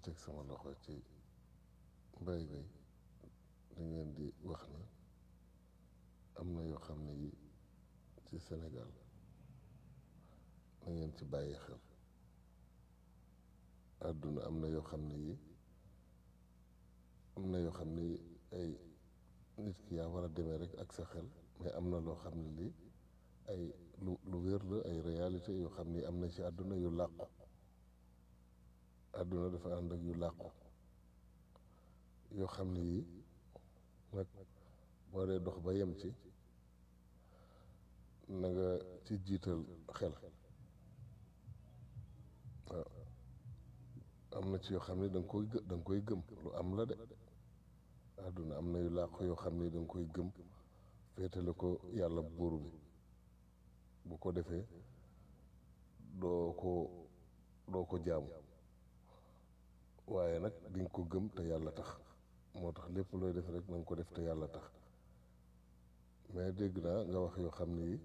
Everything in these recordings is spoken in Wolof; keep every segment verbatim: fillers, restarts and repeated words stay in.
teg sama loxo ci mbay gay li ngeen di wax ni am na yoo xam ne yi ci Sénégal na ngeen ci bàyyi xel àdduna am na yoo xam ne yi am na yoo xam ne ay nit ki yaa war a demee rek ak sa xel mais am na loo xam ne lii ay lu lu wér la ay réalité yoo xam ni am na ci àdduna yu làqu àdduna dafa ànd ak yu làqu yoo xam ne yii nag boo dee dox ba yem ci na nga ci jiital xel waaw am na ci yoo xam ne da nga koy gë da nga koy gëm lu am la de àdduna am na yu làqu yoo xam ne da nga koy gëm féetale ko yàlla buur bi bu ko defee doo ko doo ko jaamu waaye nag di nga ko gëm te yàlla tax moo tax lépp looy def rek na nga ko def te yàlla tax mais dégg naa nga wax yoo xam ne yi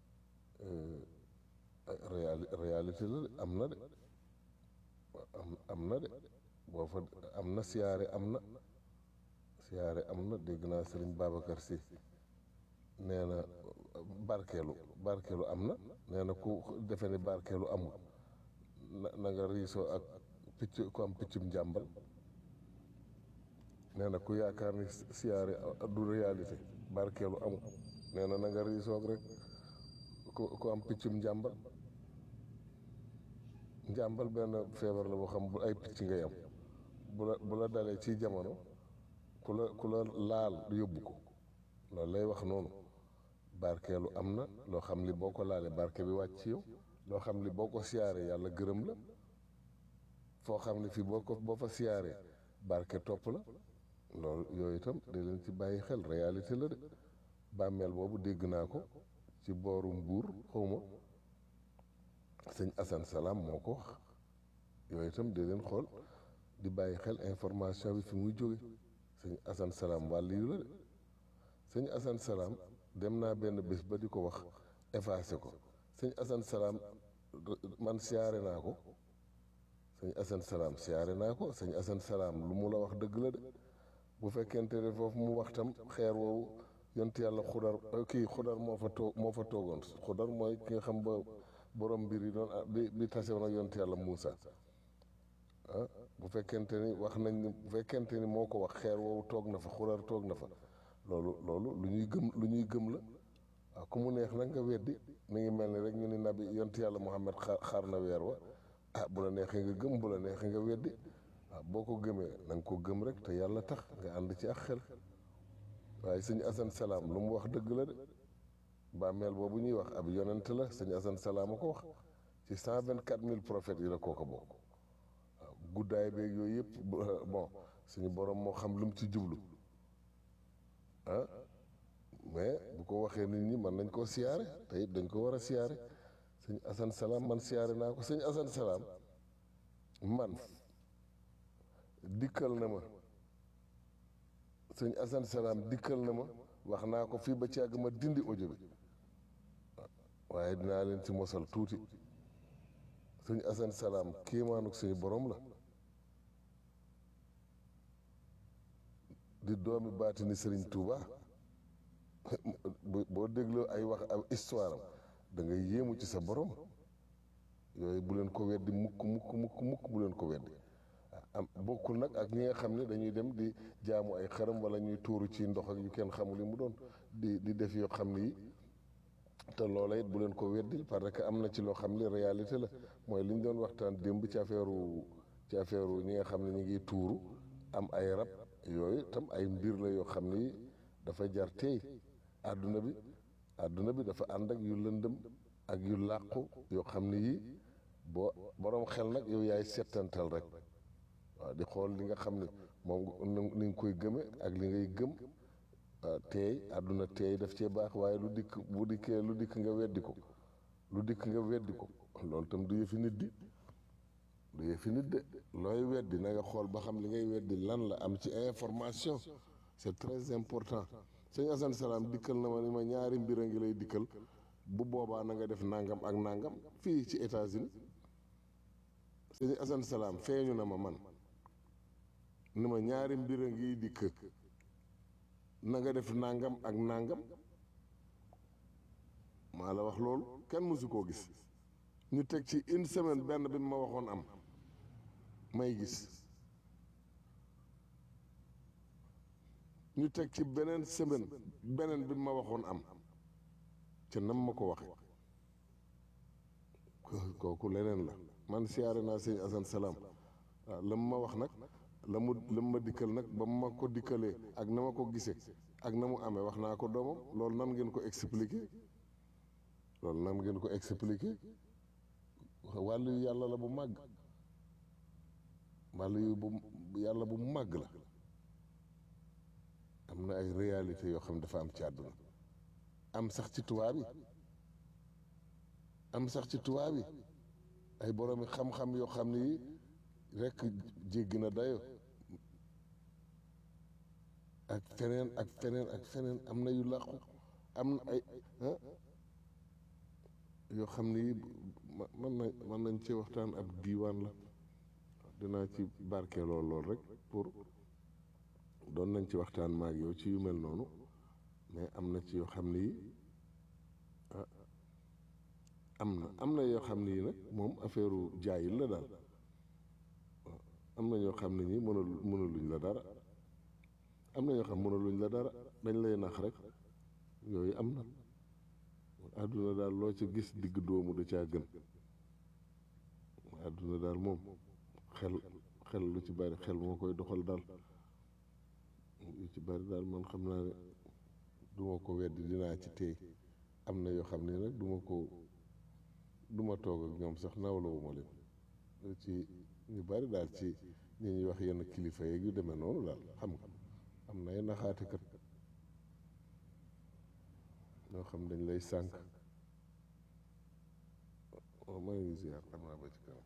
réali réalité la de am na de am am na de boo fa am na siyaare am na siyaare am na dégg naa Sëriñ Babacar Si nee na barkeelu barkeelu am na nee na ku defe ne barkeelu amul na na nga riisoo ak picc ku am piccum njàmbal nee na ku yaakaar ni siyaare du réalité barkeelu amul nee na na nga riisoog rek ku ku am piccum njàmbal njàmbal benn feebar la boo xam bu ay picc ngay am bu la bu la dalee ci jamono ku la ku la laal yóbbu ko loolu lay wax noonu barkeelu am na loo xam li boo ko laalee barke bi wàcc ci yow loo xam li boo ko siyaaree yàlla gërëm la foo xam ne fii boo ko boo fa siyaaree barke topp la loolu yooyu itam da leen ci bàyyi xel réalité la de bàmmeel boobu dégg naa ko ci booru Mbuur xawma sëñ Assane Salam moo ko wax yooyu itam da leen xool di bàyyi xel information bi fi muy jóge sëñ Assane Salam wàll yu la de sëñ Assane Salam dem naa benn bés ba di ko wax effacé ko sëñ Assane Salam man siyaare naa ko sëñ Assane Salam siyaare naa ko sëñ Assane Salam lu mu la wax dëgg la de bu fekkente ne foofu mu wax tam xeer woowu yont yàlla xudar kii xudar moo fa toog moo fa toogoon xudar mooy ki nga xam ba borom mbir yi doon bi bi tasewoon ak yont yàlla Muusa ah bu fekkente ni wax nañ ni bu fekkente ni moo ko wax xeer woowu toog na fa xudar toog na fa loolu loolu lu ñuy gëm lu ñuy gëm la waaw ku mu neex nag nga weddi mi ngi mel ni rek ñu ni nabi yont yàlla Muhammad xaar na weer wa ah bu la neexee nga gëm bu la neexee nga weddi waaw boo ko gëmee na nga ko gëm rek te yàlla tax nga ànd ci ak xel waaye sëñ Assane Salam lu mu wax dëgg la de bàmmeel boobu ñuy wax ab yonent la sëñ Assane Salam a ko wax ci cent vingt quatre mille prophètes yi la kooka bokk waaw guddaay beeg yooyu yëpp bon suñu borom moo xam lu mu ci jublu ah mais bu ko waxee nit ñi mën nañ koo siyaare te it dañ ko war a siyaare sëñ Assane Salam man siyaare naa ko sëñ Assane Salam man dikkal na ma sëñ Assane Salam dikkal na ma wax naa ko fii ba ci àgg ma dindi audio bi waaye dinaa leen ci mosal tuuti sëñ Assane Salam kéemaanuk suñu borom la di doomi baatini Sëriñ Tuuba boo dégloo ay wax ak histoire am da ngay yéemu ci sa borom yooyu bu leen ko weddi mukk mukk mukk mukk bu leen ko weddi am bokkul nag ak ñi nga xam ne dañuy dem di jaamu ay xaram wala ñuy tuuru ci ndox ak yu kenn xamul li mu doon di di def yoo xam ne yi te loola it bu leen ko weddi parce que am na ci loo xam ne réalité la mooy li ñu doon waxtaan démb ci affaire ci affaire ñi nga xam ne ñu ngi tuuru am ay rab yooyu tam ay mbir la yoo xam ne dafa jar tey àdduna bi àdduna bi dafa ànd ak yu lëndëm ak yu làqu yoo xam ne yii boo boroom xel nag yow yaay settantal rek waaw di xool li nga xam ne moom ni nga koy gëme ak li ngay gëm teey àdduna teey daf cee baax waaye lu dikk bu dikkee lu dikk nga weddi ko lu dikk nga weddi ko loolu tam du yëfi nit di du yëfi nit de looy weddi na nga xool ba xam li ngay weddi lan la am ci information c'est très important sëñ Assane Salam dikkal na ma ni ma ñaari mbir a ngi lay dikkal bu boobaa na nga def nangam ak nangam fii ci États-Unis sëñ Assane Salam feeñu na ma man ni ma ñaari mbir a ngi dikk na nga def nangam ak nangam maa la wax loolu kenn mësu koo gis ñu teg ci une semaine benn bi ma waxoon am may gis ñu teg ci beneen semaine beneen bi ma waxoon am ca nam ma ko waxe kooku leneen la man siyaare naa sëñ Asan Salaam waaw la ma wax nag la mu la ma dikkal nag ba ma ko dikkalee ak na ma ko gisee ak na mu amee wax naa ko doomam loolu nan ngeen ko expliquer loolu nan ngeen ko expliquer wàllu yu yàlla la bu màgg wàllu yu bu yàlla bu màgg la am na ay réalité yoo xam ne dafa am ci àdduna am sax ci tubaab yi am sax ci tubaab yi ay boroomi xam-xam yoo xam ne yi rekk jéggi na dayo ak feneen ak feneen ak feneen am na yu làqu am na ay yoo xam ne yi mën na mën nañ ci waxtaan ab diiwaan la dinaa ci barkeeloo lool rek pour doon nañ ci waxtaan maag yow ci yu mel noonu mais am na ci yoo xam ne yi ah am na am na yoo xam ne yi nag moom affaire jaayil la daal waaw am na ñoo xam ne ñi mënul mënuluñ la dara am na ñoo xam mënuluñ la dara dañ lay nax rek yooyu am na àdduna daal loo ci gis digg doomu da caa gën àdduna daal moom xel xel lu ci bari xel moo koy doxal daal lu ci bari daal man xam naa ne du ma ko weddi dinaa ci téy am na yoo xam ne nag du ma ko du ma toog ak ñoom sax nawlawuma leen ci ñu bari daal ci ñi ñuy wax yenn kilifa yeeg yu demee noonu daal xam nga am na ay naxaate kat ñoo xam dañ lay sànq waaw maa ngi ziar xam naa ba ci kanam.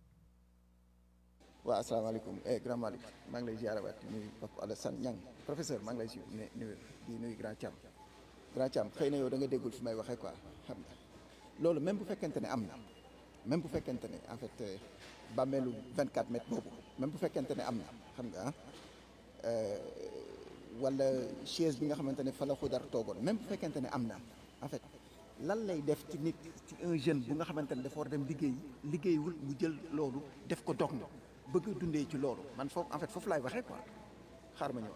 waaw asalaamaaleykum eh grand Malick maa ngi lay ziarawaat di nuyu Papa Alassane Niang professeur maa ngi lay si nuyu di nuyu grand Thiam grand Thiam xëy na yow da nga déggul fi may waxee quoi xam nga loolu même bu fekkente ne am na même bu fekkente ne en fait bàmmeelu vingt-quatre mètres boobu même bu fekkente ne am na xam nga ah wala chaise bi nga xamante ne fa la Xudar toogoon même bu fekkente ne am na en fait lan lay def ci nit ci un jeune bu nga xamante ne dafa war dem liggéey liggéeywul mu jël loolu def ko dog na bëgg a dundee ci loolu man foofu en fait foofu laay waxee quoi xaar ma ñëw.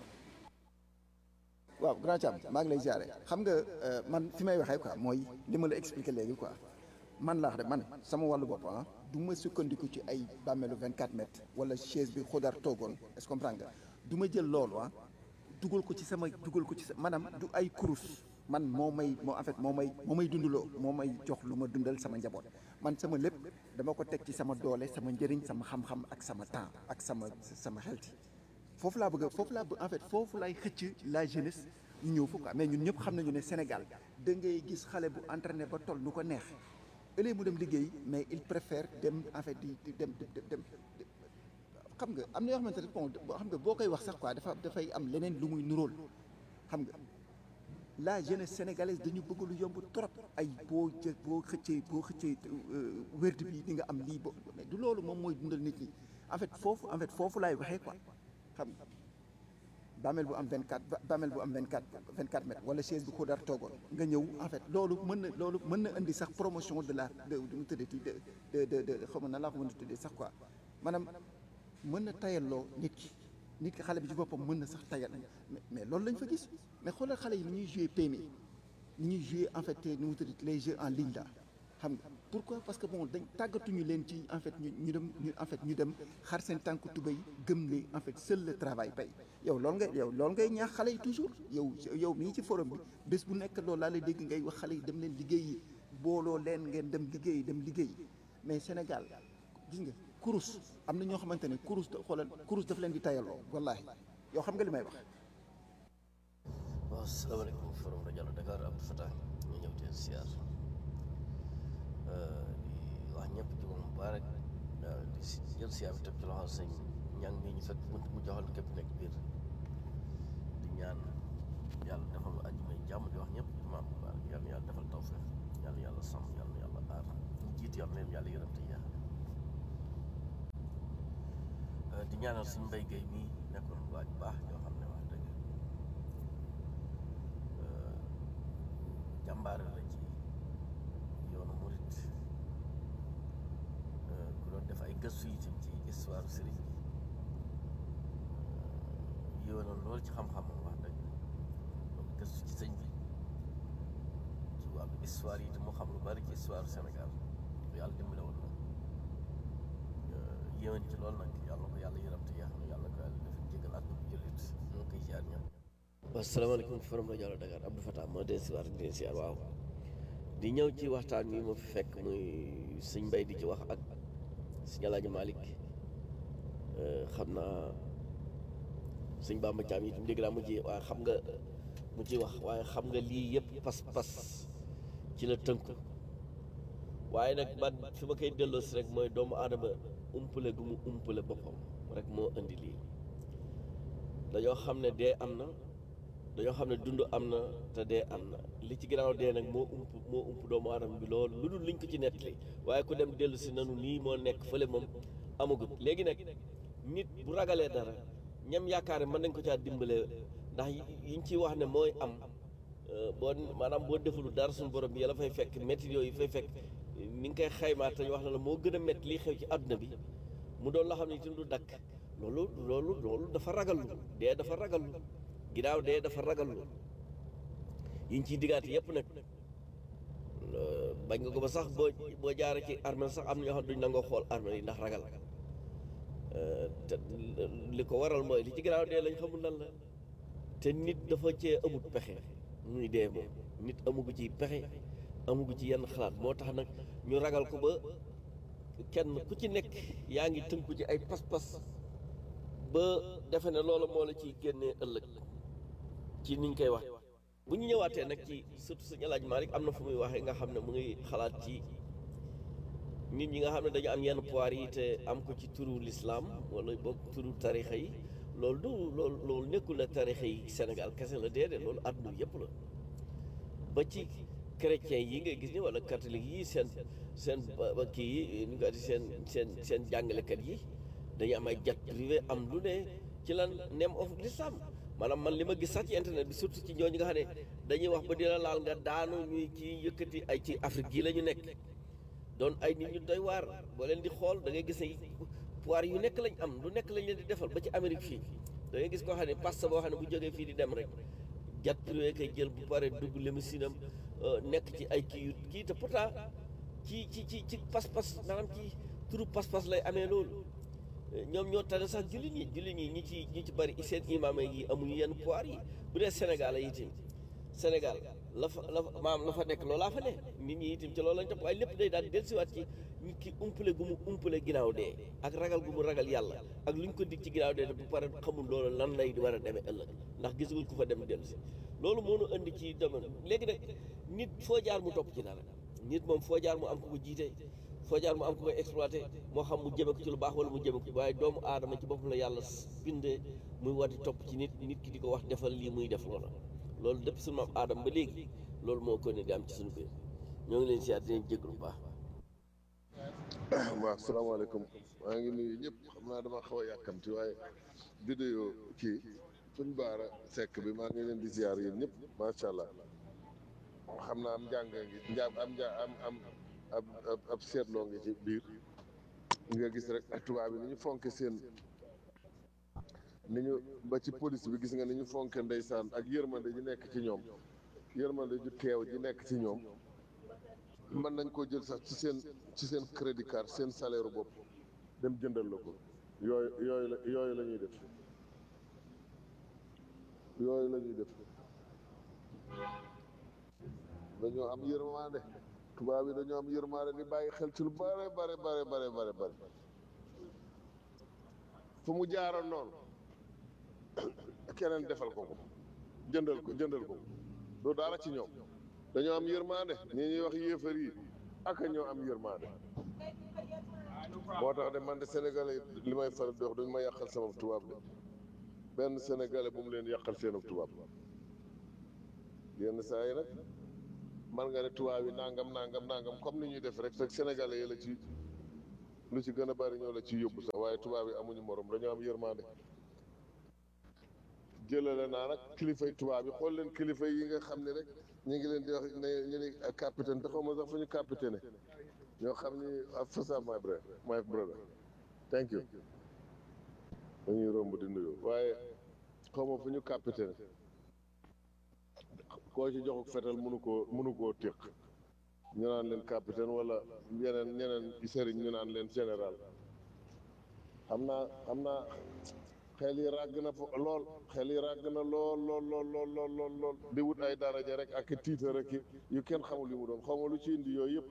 waaw grand Thiam maa ngi lay ziare xam nga man fi may waxee quoi mooy li ma la expliqué léegi quoi man laax de man sama wàllu bopp ah du ma sukkandiku ci ay bàmmeelu vingt-quatre mètres wala chaise bi Xudar toogoon est-ce que comprendre nga du ma jël loolu ah dugal ko ci sama dugal ko ci sa maanaam du ay kurus man moo may moo en fait moo may moo may dundaloo moo may jox lu ma dundal sama njaboot man sama lépp dama ko teg ci sama doole sama njëriñ sama xam-xam ak sama temps ak sama sama xelti foofu laa bëgg foofu laa bëgg en fait foofu laay xëcc la jeunesse ñu ñëw foofu quoi mais ñun ñëpp xam nañu ne Sénégal da ngay gis xale bu entraîné ba toll nu ko neex ëllëg mu dem liggéey mais il préfère dem en fait di di dem dem xam nga am na yoo xamante ne bon xam nga boo koy wax sax quoi dafa dafay am leneen lu muy nuróol xam nga la jeunesse sénégalaise dañu bëgg lu yomb trop ay boo jë boo xëccee boo xëccee wérd bi di nga am lii bo mais du loolu moom mooy dundal nit ñi en fait foofu en fait foofu laay waxee quoi xam nga bàmmeel bu am vingt-quatre bàmmeel bu am vingt-quatre vingt-quatre mètres wala chaise bu Xudar toogoon nga ñëw en fait loolu mën na loolu mën na indi sax promotion de la de du mu tëddee de de de xaw ma nan laa ko mën a tuddee sax quoi maanaam mën na tayalloo nit ki nit ki xale bi ci boppam mën na sax tayal mais mais loolu lañ fa gis mais xoolal xale yi ni ñuy jouer P M I ni ñuy jouer en fait nu mu tuddee les jeux en ligne là xam nga pourquoi parce que bon dañ tàggatuñu leen ci en fait ñu ñu dem ñu en fait ñu dem xar seen tànku tubéy gëm ne en fait seul le travail paye yow loolu ngay yow loolu ngay ñaax xale yi toujours yow yow mii ci forum bi bés bu nekk loolu laa lay dégg ngay wax xale yi dem leen liggéeyi booloo leen ngeen dem liggéeyi dem liggéeyi mais Sénégal gis nga kurus am na ñoo xamante ne kurus xoolal kurus daf leen di tayaloo wallaahi yow xam nga li may wax. waaw salaamaaleykum forum rajo Dakar Abdou Fatah ñu ñëw di siyaar di wax ñëpp ci moom Mubaarak di si jël siyaar bi teg ci loxo sëñ ñang mii ñu fekk mu joxal képp nekk biir di ñaan yàlla defal ma àjjuma jàmm di wax ñëpp imaam Mubaarak yàlla yàlla defal tawfeex yàlla yàlla sàmm yàlla yàlla aar ñu jiit yàlla leen yàlla yërëm te yeex di ñaanal suñu mbay gay mii nekkoon waaj baax yoo xam ne wax dëgg jàmbaare la ci yoonu murit ku doon def ay gëstu itam ci histoire sëriñ bi yéwénoon loolu ci xam-xamam wax dëgg doon gëstu ci sëñ bi ci wàllu histoire yi itam mu xam lu bari ci histoire Sénégal yàlla dimbale woon na yéwén ci loolu nag yàlla ko yàlla yërëm te yàlla yàlla ko yàlla def jégal ak bu jullit ñoo koy ziar ñoom. waaw salaamaaleykum forum rajo Allo Dakar Abdou Fatah moo dee si waat di leen ziar waaw di ñëw ci waxtaan mi ma fi fekk muy sëñ Mbay di ci wax ak sëñ Alaaji Malick xam naa sëñ Bamba Thiam itam dégg naa mu ci waaye xam nga mu ci wax waaye xam nga lii yëpp pas-pas ci la tënku waaye nag man fi ma koy delloo si rek mooy doomu aadama umpale gu mu umpale boppam rek moo indi lii dañoo xam ne dee am na dañoo xam ne dund am na te dee am na li ci ginnaaw dee nag moo ump moo ump doomu aadama bi loolu lu dul liñ ko ci nettali waaye ku dem dellu si nanu nii moo nekk fële moom amagut léegi nag nit bu ragalee dara ñam yaakaar mën nañ ko caa dimbale ndax yiñ ciy wax ne mooy am boo maanaam boo defulu dara suñu borom bi yàlla fay fekk métti yooyu fay fekk ni nga koy xaymaa te ñu wax na la moo gën a métti lii xew ci àdduna bi mu doon loo xam ne itam du dakk loolu loolu loolu dafa ragallu dee dafa ragallu ginnaaw dee dafa ragallu yiñ ciy diggaate yëpp nag bañ nga ko ba sax boo boo jaaree ci armée sax am na ñoo xam duñ nangoo xool armée yi ndax ragal te li ko waral mooy li ci ginnaaw dee lañ xamul lan la te nit dafa cee amut pexe muy dee moom nit amugu ci pexe amugu ci yenn xalaat moo tax nag ñu ragal ko ba kenn ku ci nekk yaa ngi tënku ci ay pas-pas ba defe ne loolu moo la ciy génnee ëllëg ci niñ koy wax bu ñu ñëwaatee nag ci surtout sëñ Alaaji Malick am na fu muy waxee nga xam ne mu ngi xalaat ci nit ñi nga xam ne dañu am yenn pouvoir yi te am ko ci turu l'islam wala boog turu tarixa yi loolu du loolu loolu nekkul la tarixa yi Sénégal kese la déedéet loolu àdduna yëpp la ba ci chrétiens yi ngay gis ni wala catholique yi seen seen ba kii yi ñu ko seen seen seen jàngalekat yi dañu am ay jet privé am lu ne ci lan name of l'islam maanaam man li ma gis sax ci internet bi surtout ci ñooñu nga xam ne dañuy wax ba dina laal nga daanu ñuy kii yëkkati ay ci Afrique gii la ñu nekk doon ay nit ñu doy waar boo leen di xool da ngay gis ne pouvoir yu nekk lañ am lu nekk lañ leen di defal ba ci Amérique fii da ngay gis koo xam ne passe boo xam ne bu jógee fii di dem rek jet privé koy jël bu pare dugg limousine am nekk ci ay kii yu kii te pourtant ci ci ci ci pas-pas maanaam ci turu pas-pas lay amee loolu ñoom ñoo tane sax jullit ñi jullit ñi ñi ci ñi ci bari seen imaam yi amuñu yenn pouvoir yi bu dee Sénégal yi itam Sénégal la fa la fa maam la fa nekk loolaa fa ne nit ñi itam ci loolu lañ topp waaye lépp day daal di dellusiwaat ci nit ki umpale gu mu umpale ginnaaw dee ak ragal gu mu ragal yàlla ak lu ñu ko dig ci ginnaaw dee bu pare xamul loolu lan lay war a demee ëllëg ndax gisagul ku fa dem dellusi loolu moo nu indi ci domaine léegi nag nit foo jaar mu topp ci dara nit moom foo jaar mu am ku ko jiite foo jaar mu am ku koy exploité moo xam mu jëme ko ci lu baax wala mu jëme ko ci waaye doomu aadama ci boppam la yàlla bindee muy war di topp ci nit nit ki di ko wax defal lii muy def loola loolu depuis suñu maam aadama ba léegi loolu moo ko ne di am ci suñu biir ñoo ngi leen siyaat dinañ jéglu bu baax waaw salaamaaleykum maa ngi nuyu ñëpp xam naa dama xaw a yàkkamti waaye vidéo kii suñ baara sekk bi maa ngi leen di ziar yéen ñëpp macha allah xam naa am njàng ngi njaam am nja am am ab ab seetloo ngi ci biir nga gis rek tubaab bi ni ñu fonke seen ni ñu ba ci police bi gis nga ni ñu fonke ndeysaan ak yërmande ji nekk ci ñoom yërmande ju teew ji nekk ci ñoom mën nañ koo jël sax ci seen ci seen crédit card seen salaire bopp dem jëndal la ko yooyu yooyu la yooyu la ñuy def yooyu la ñuy def dañoo am yërmande tubaab yi dañoo am yërmande di bàyyi xel ci lu bare bare bare bare bare bare fu mu jaaroon noonu keneen defal ko ko jëndal ko jëndal ko du dara ci ñoom dañoo am yërmande ñi ñuy wax yéefar yi ak ñoo am yërmande moo tax de man de sénégalais li may faral di wax duñu ma yàqal sama tubaab de benn sénégalais bu mu leen yàqal seen tubaab yenn saa yi nag man nga ne tubaab yi nangam nangam nangam comme ni ñuy def rek fekk sénégalais yi la ci lu ci gën a bari ñoo la ci yóbbu sax waaye tubaab yi amuñu morom dañoo am yërmande jëlale naa nag kilifay tubaab yi xool leen kilifa yi nga xam ne rek ñu ngi leen di wax ne ñu ne capitaine te xaw ma sax fu ñu capitaine ñoo xam ni fasa my brother my brother thank you dañuy romb di nuyu waaye xaw ma fu ñu capitaine koo ci joxuk fetal mënu koo mënu koo téq ñu naan leen capitaine wala yeneen ñeneen sëriñ ñu naan leen général xam naa xam naa xel yi ràgg na fa lool xel yi ràgg na lool lool lool lool lool lool lool di wut ay daraja rek ak tiitar rek yu kenn xamul li mu doon xaw ma lu ci indi yooyu yëpp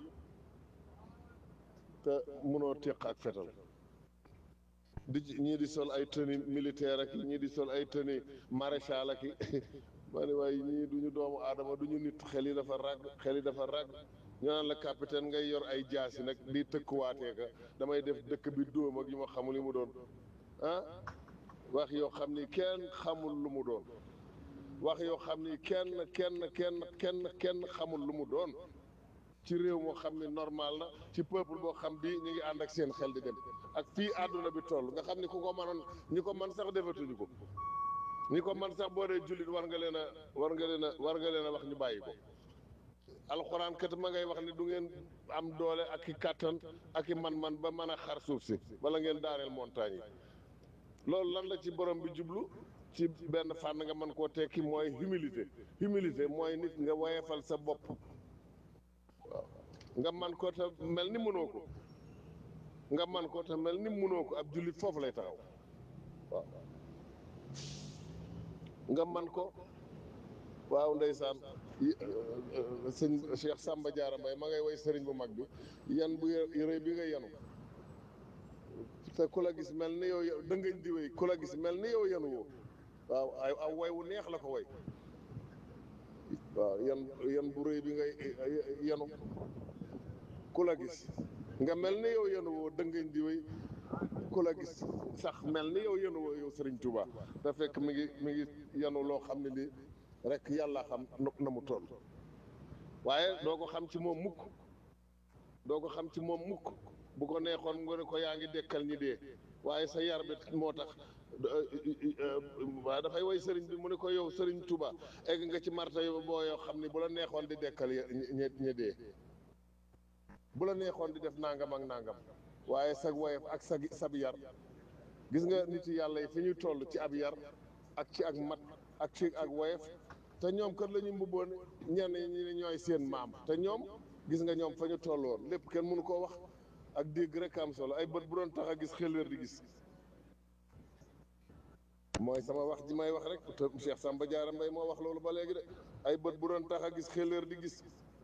te mënoo téq ak fetal di ñii di sol ay tenue militaire ak ñii di sol ay tenue maréchal ak ma ne waaye ñii duñu doomu aadama duñu nit xel yi dafa ràgg xel yi dafa ràgg ñu naan la capitaine ngay yor ay jaasi nag di tëkkuwaatee ka damay def dëkk bi dóom ak yu ma xamul li mu doon ah wax yoo xam ni kenn xamul lu mu doon wax yoo xam ni kenn kenn kenn kenn kenn xamul lu mu doon ci réew moo xam ni normal na ci peuple boo xam bi ñu ngi ànd ak seen xel di dem ak fii àdduna bi toll nga xam ni ku ko mënoon ñi ko man sax defatuñu ko ñi ko man sax boo dee jullit war nga leen a war nga leen a war nga leen a wax ñu bàyyi ko alxuraan kat ma ngay wax ni du ngeen am doole ak i kàttan ak i man-man ba mën a xar suuf si wala ngeen daaneel montagne yi loolu lan la ci borom bi jublu ci benn fànn nga mën koo tekki mooy humilité humilité mooy nit nga woyefal sa bopp waaw nga man ko te mel ni mënoo ko nga man ko te mel ni mënoo ko ab jullit foofu lay taxaw waaw nga man ko waaw ndeysaan sëñ Cheikh Samba Diarra Mbaye ma ngay woy sëriñ bu mag bi yan bu rëy bi nga yanu te ku la gis mel ni yow dëngañ di wéy ku la gis mel ni yow yanu woo waaw ay aw way wu neex la ko woy waaw yan yan bu rëy bi ngay yanu ku la gis nga mel ni yow yanu woo dëngañ di wéy ku la gis sax mel ni yow yanu woo yow Sëriñ Tuuba te fekk mi ngi mi ngi yanu loo xam ne lii rek yàlla xam na mu toll waaye doo ko xam ci moom mukk doo ko xam ci moom mukk bu ko neexoon nga ne ko yaa ngi dekkal ñi dee waaye sa yar bi moo tax waaye dafay woy sëriñ bi mu ne ko yow Sëriñ Tuuba egg nga ci marta yo boo yoo xam ni bu la neexoon di dekkal ñi ñi dee bu la neexoon di def nangam ak nangam waaye sag woyef ak sag sab yar gis nga nit yàlla yi fi ñuy toll ci ab yar ak ci ak mat ak ci ak woyef te ñoom kat la ñu mbubboon ñenn ñi ne ñooy seen maam te ñoom gis nga ñoom fa ñu toll woon lépp kenn mënu koo wax ak dégg rek am solo ay bët bu doon tax a gis xel wér di gis mooy sama wax ji may wax rek te Cheikh Samba Diarra Mbaye moo wax loolu ba léegi de ay bët bu doon tax a gis xel wér di gis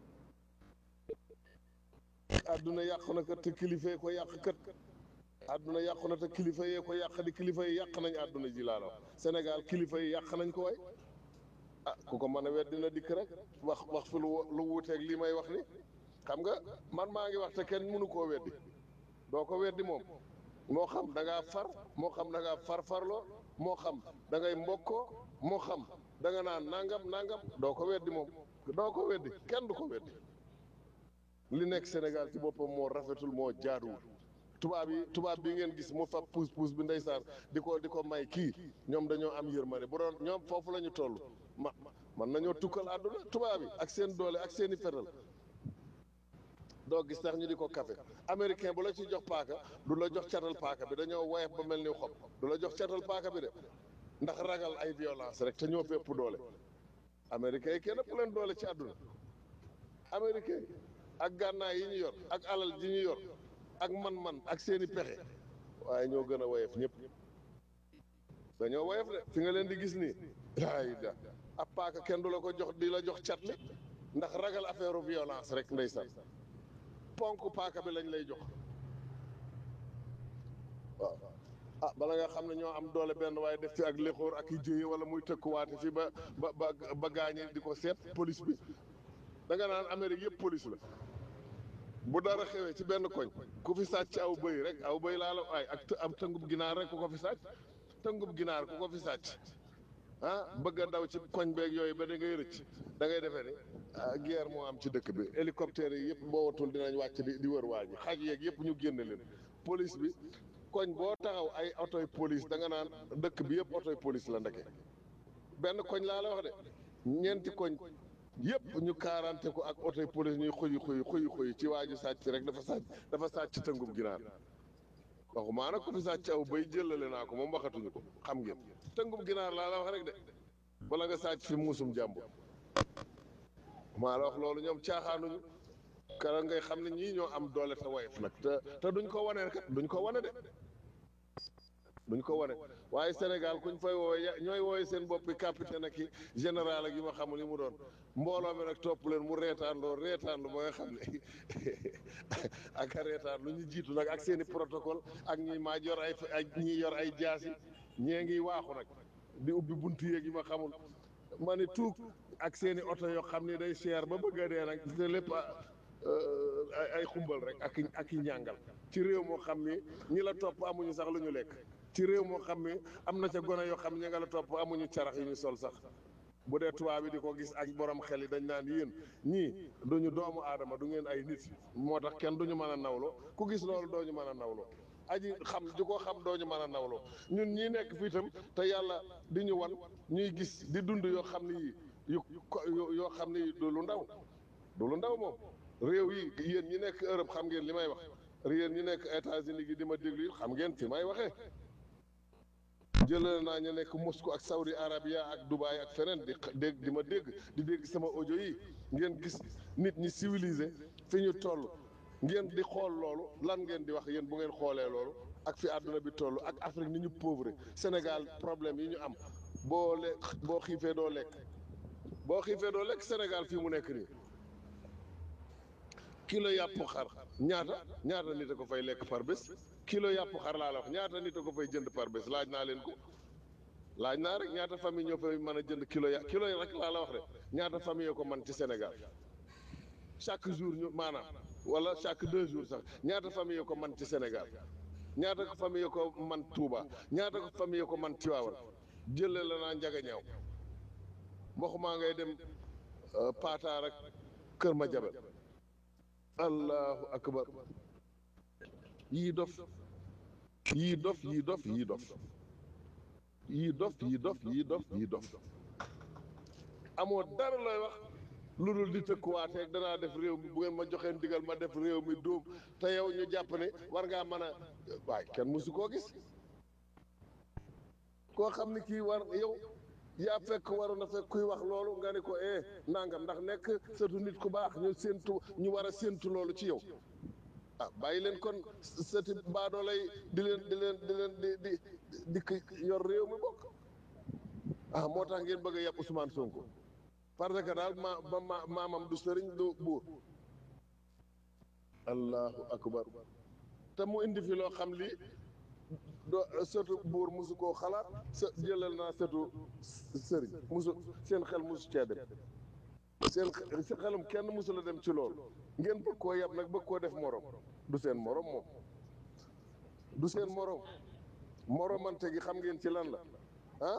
àdduna yàqu na kat te kilifa yi ko yàq kat àdduna yàqu na te kilifa yee ko yàq di kilifa yi yàq nañ àdduna ji laa la wax Sénégal kilifa yi yàq nañ ko way ah ku ko mën a weddi na dikk rek wax wax fi lu lu wuuteeg lii may wax ni xam nga man maa ngi wax te kenn mënu koo weddi doo ko weddi moom moo xam da ngaa far moo xam da ngaa farfarloo moo xam da ngay mbokkoo moo xam da nga naan nangam nangam doo ko weddi moom doo ko weddi kenn du ko weddi li nekk Sénégal ci boppam moo rafetul moo jaaduwul tubaab yi tubaab bi ngeen gis mu fab puus puus bi ndeysaan di ko di ko may kii ñoom dañoo am yërmande bu doon ñoom foofu la ñu toll ma man nañoo tukkal àdduna tubaab yi ak seen doole ak seen i fetal doo gis sax ñu di ko kafe américain bu la ci jox paaka du la jox catal paaka bi dañoo woyof ba mel ni xob du la jox catal paaka bi de ndax ragal ay violence rek te ñoo fépp doole américain yi kenn ëpp leen doole ci àdduna américain yi ak gànnaay yi ñu yor ak alal ji ñu yor ak man-man ak seeni pexe waaye ñoo gën a woyof ñëpp dañoo woyof de fi nga leen di gis nii ay da ab paaka kenn du la ko jox di la jox cat li ndax ragal affaire violence rek ndeysaan ponk paaka bi lañ lay jox waaw ah bala nga xam ne ñoo am doole benn waaye def fi ak léxóor ak i jéye wala muy tëkkuwaate fi ba ba ba ba gaañe di ko seet police bi da nga naan Amérique yëpp police la bu dara xewee ci benn koñ ku fi sàcc aw bëy rek aw bëy laa la ay ak am tëngub ginaar rek ku ko fi sàcc tëngub ginaar ku ko fi sàcc ah bëgg a daw ci koñ beeg yooyu ba da ngay rëcc da ngay defee ni guerre moo am ci dëkk bi hélicoptère yi yëpp boo watul dinañ wàcc di di wër waa ji xaj yeeg yëpp ñu génne leen police bi koñ boo taxaw ay otoy police da nga naan dëkk bi yëpp otoy police la ndeke benn koñ laa la wax de ñeenti koñ yëpp ñu quarante ko ak otoy police ñuy xuyi xuyi xuyi xuyi ci waaju sàcc rek dafa sàcc dafa sàcc tëngum ginaar waxumaa nag ku fi sàcc aw bay jëlale naa ko moom waxatuñu ko xam ngeen tëngum ginaar laa la wax rek de bala nga sàcc fi muusum jàmbur maa la wax loolu ñoom caaxaanuñu kara ngay xam ne ñii ñoo am doole te woyof nag te te duñ ko wane kat duñ ko wane de duñ ko wane waaye Sénégal kuñ fay woowe ñooy woowe seen boppi capitaine ak i général ak yi ma xamul yi mu doon mbooloo mi nag topp leen mu reetaanloo reetaanlu ba nga xam ne ak a reetaan lu ñu jiitu nag ak seen i protocole ak ñi maa yor ay ak ñi yor ay jaasi ñee ngi waaxu nag di ubbi buntu yeeg yi ma xamul ma ne tuug ak seen i oto yoo xam ne day cher ba bëgg a dee nag te lépp ay ay xumbal rek ak i ak i ñàngal ci réew moo xam ni ñi la topp amuñu sax lu ñu lekk ci réew moo xam ni am na ca gone yoo xam ne ñi nga la topp amuñu carax yu ñu sol sax bu dee tubaab bi di ko gis ak borom xel yi dañ naan yéen ñii duñu doomu aadama du ngeen ay nit moo tax kenn duñu mën a nawloo ku gis loolu dooñu mën a nawloo aji xam di ko xam dooñu mën a nawloo ñun ñii nekk fii itam te yàlla di ñu wan ñuy gis di dund yoo xam ne yii yu yoo xam ne du lu ndaw du lu ndaw moom réew yi yéen ñi nekk Europe xam ngeen li may wax yéen ñi nekk États-Unis gi di ma déglu xam ngeen fi may waxee jëlal naa ñu nekk Moscou ak Saudi Arabia ak Dubaï ak feneen di dégg di ma dégg di dégg sama audio yi ngeen gis nit ñi civilisé fi ñu toll ngeen di xool loolu lan ngeen di wax yéen bu ngeen xoolee loolu ak fi àdduna bi toll ak Afrique ni ñu pauvre Sénégal problème yi ñu am boo lekk boo xiifee doo lekk boo xiifee doo lekk Sénégal fii mu nekk nii kilo yàpp xar ñaata ñaata nit a ko fay lekk par bés kilo yàpp xar laa la wax ñaata nit a ko fay jënd par bés laaj naa leen ko laaj naa rek ñaata famille ñoo fay mën a jënd kilo ya kilo rek laa la wax rek ñaata famille yoo ko man ci Sénégal chaque jour ñu maanaam wala chaque deux jours sax ñaata famille yoo ko man ci Sénégal ñaata ko famille yoo ko man Touba ñaata ko famille yoo ko man Tivaouane jëlee la naa njaga ñaaw waxumaa ngay dem Paataar ak Kër Madiabel allahu akbar yii dof yii dof yii dof yii dof yii dof yii dof yii dof yii dof amoo dara looy wax lu dul di tëkkuwaateeg danaa def réew mi bu ngeen ma joxee ndigal ma def réew mi dóom te yow ñu jàpp ne war ngaa mën a waaye kenn mësu koo gis koo xam ni kii war yow yaa fekk waroon na fekk kuy wax loolu nga ne ko eh nangam ndax nekk sëtu nit ku baax ñu séentu ñu war a séentu loolu ci yow ah bàyyi leen kon sëti baadoo lay di leen di leen di leen di di dikk yor réew mi bokk ah moo tax ngeen bëgg a yàpp Ousmane Sonko parce que daal ma ba ma maamam du sëriñ du buur allahu akbar te mu indi fi loo xam li do sëtu buur musu koo xalaat sa jëlal naa sëtu sëriñ musu seen xel musu cee dem seen si xelum kenn musu la dem ci loolu ngeen bëgg koo yab nag bëgg koo def morom du seen morom moom du seen morom moromante gi xam ngeen ci lan la ah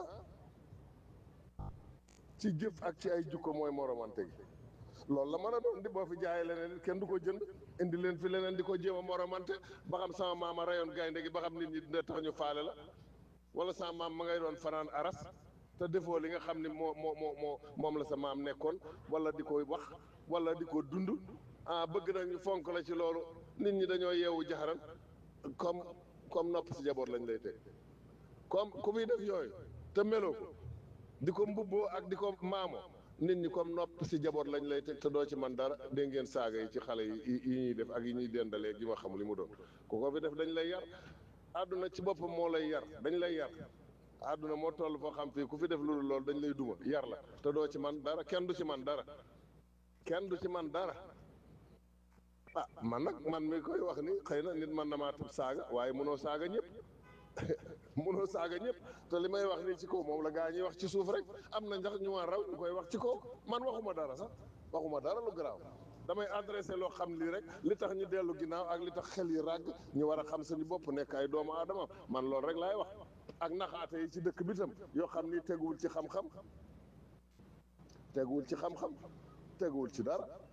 ci jëf ak ci ay jukko mooy moromante gi loolu la mën a doon di boo fi jaayee leneen kenn du ko jënd indi leen fi leneen di ko jéem a moromante ba xam sama maama rayoon gaynde gi ba xam nit ñi dina tax ñu faale la wala sama maam ma ngay doon fanaan aras te defoo li nga xam ne moo moo moo moo moom la sa maam nekkoon wala di ko wax wala di ko dund ah bëgg nag ñu fonk la ci loolu nit ñi dañoo yeewu jaxaran comme comme nopp si jaboot lañ lay teg comme ku fiy def yooyu te meloo ko di ko mbubboo ak di ko maamoo nit ñi comme nopp si jaboot lañ lay teg te doo ci man dara dégg ngeen saaga yi ci xale yi yi ñuy def ak yi ñuy dendalee gi ma xamul li mu doon ku ko fi def dañ lay yar àdduna ci boppam moo lay yar dañ lay yar àdduna moo toll foo xam fii ku fi def loolu loolu dañ lay duma yar la te doo ci man dara kenn du ci man dara kenn du ci man dara ah man nag man mi koy wax ni xëy na nit man na maa tab saaga waaye mënoo saaga ñëpp mënoo saaga ñëpp te li may wax nii ci kaw moom la gaa ñuy wax ci suuf rek am na ndax ñu ma raw ñu koy wax ci kaw man waxuma dara sax waxuma dara lu garaaw damay adressé loo xam lii rek li tax ñu dellu ginnaaw ak li tax xel yi ràgg ñu war a xam suñu bopp nekk ay doomu aadama man loolu rek laay wax ak naxaate yi ci dëkk bi tam yoo xam ni teguwul ci xam-xam teguwul ci xam-xam teguwul ci dara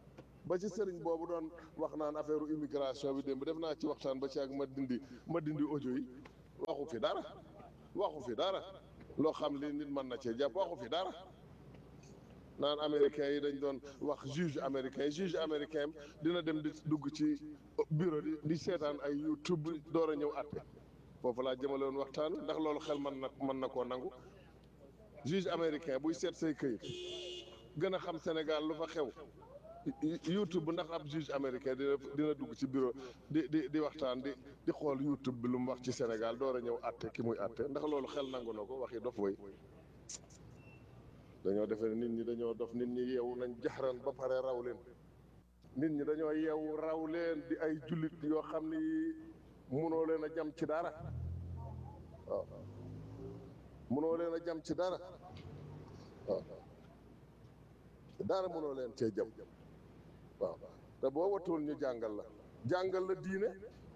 ba ci sëriñ boobu doon wax naan affaire immigration bi démb def naa ci waxtaan ba ci ak ma dindi ma dindi audio yi waxu fi dara waxu fi dara loo xam li nit mën na cee jàpp waxu fi dara naan américains yi dañ doon wax juge américain juge américain dina dem di dugg ci bureau di di seetaan ay YouTube door a ñëw àtte foofu laa jëmale woon waxtaan ndax loolu xel mën na mën na koo nangu juge américain buy seet say këyit gën a xam Sénégal lu fa xew YouTube ndax ab juge américain dina dina dugg ci bureau di di di waxtaan di di xool YouTube bi lu mu wax ci Sénégal door a ñëw àtte ki muy àtte ndax loolu xel nangu na ko waxi dof way dañoo defee nit ñi dañoo dof nit ñi yeewu nañ jaxran ba pare raw leen nit ñi dañoo yeewu raw leen di ay jullit yoo xam ni munoo leen a jam ci dara waaw munoo leen a jam ci dara waaw dara munoo leen cee jam waaw te boo watul ñu jàngal la jàngal la diine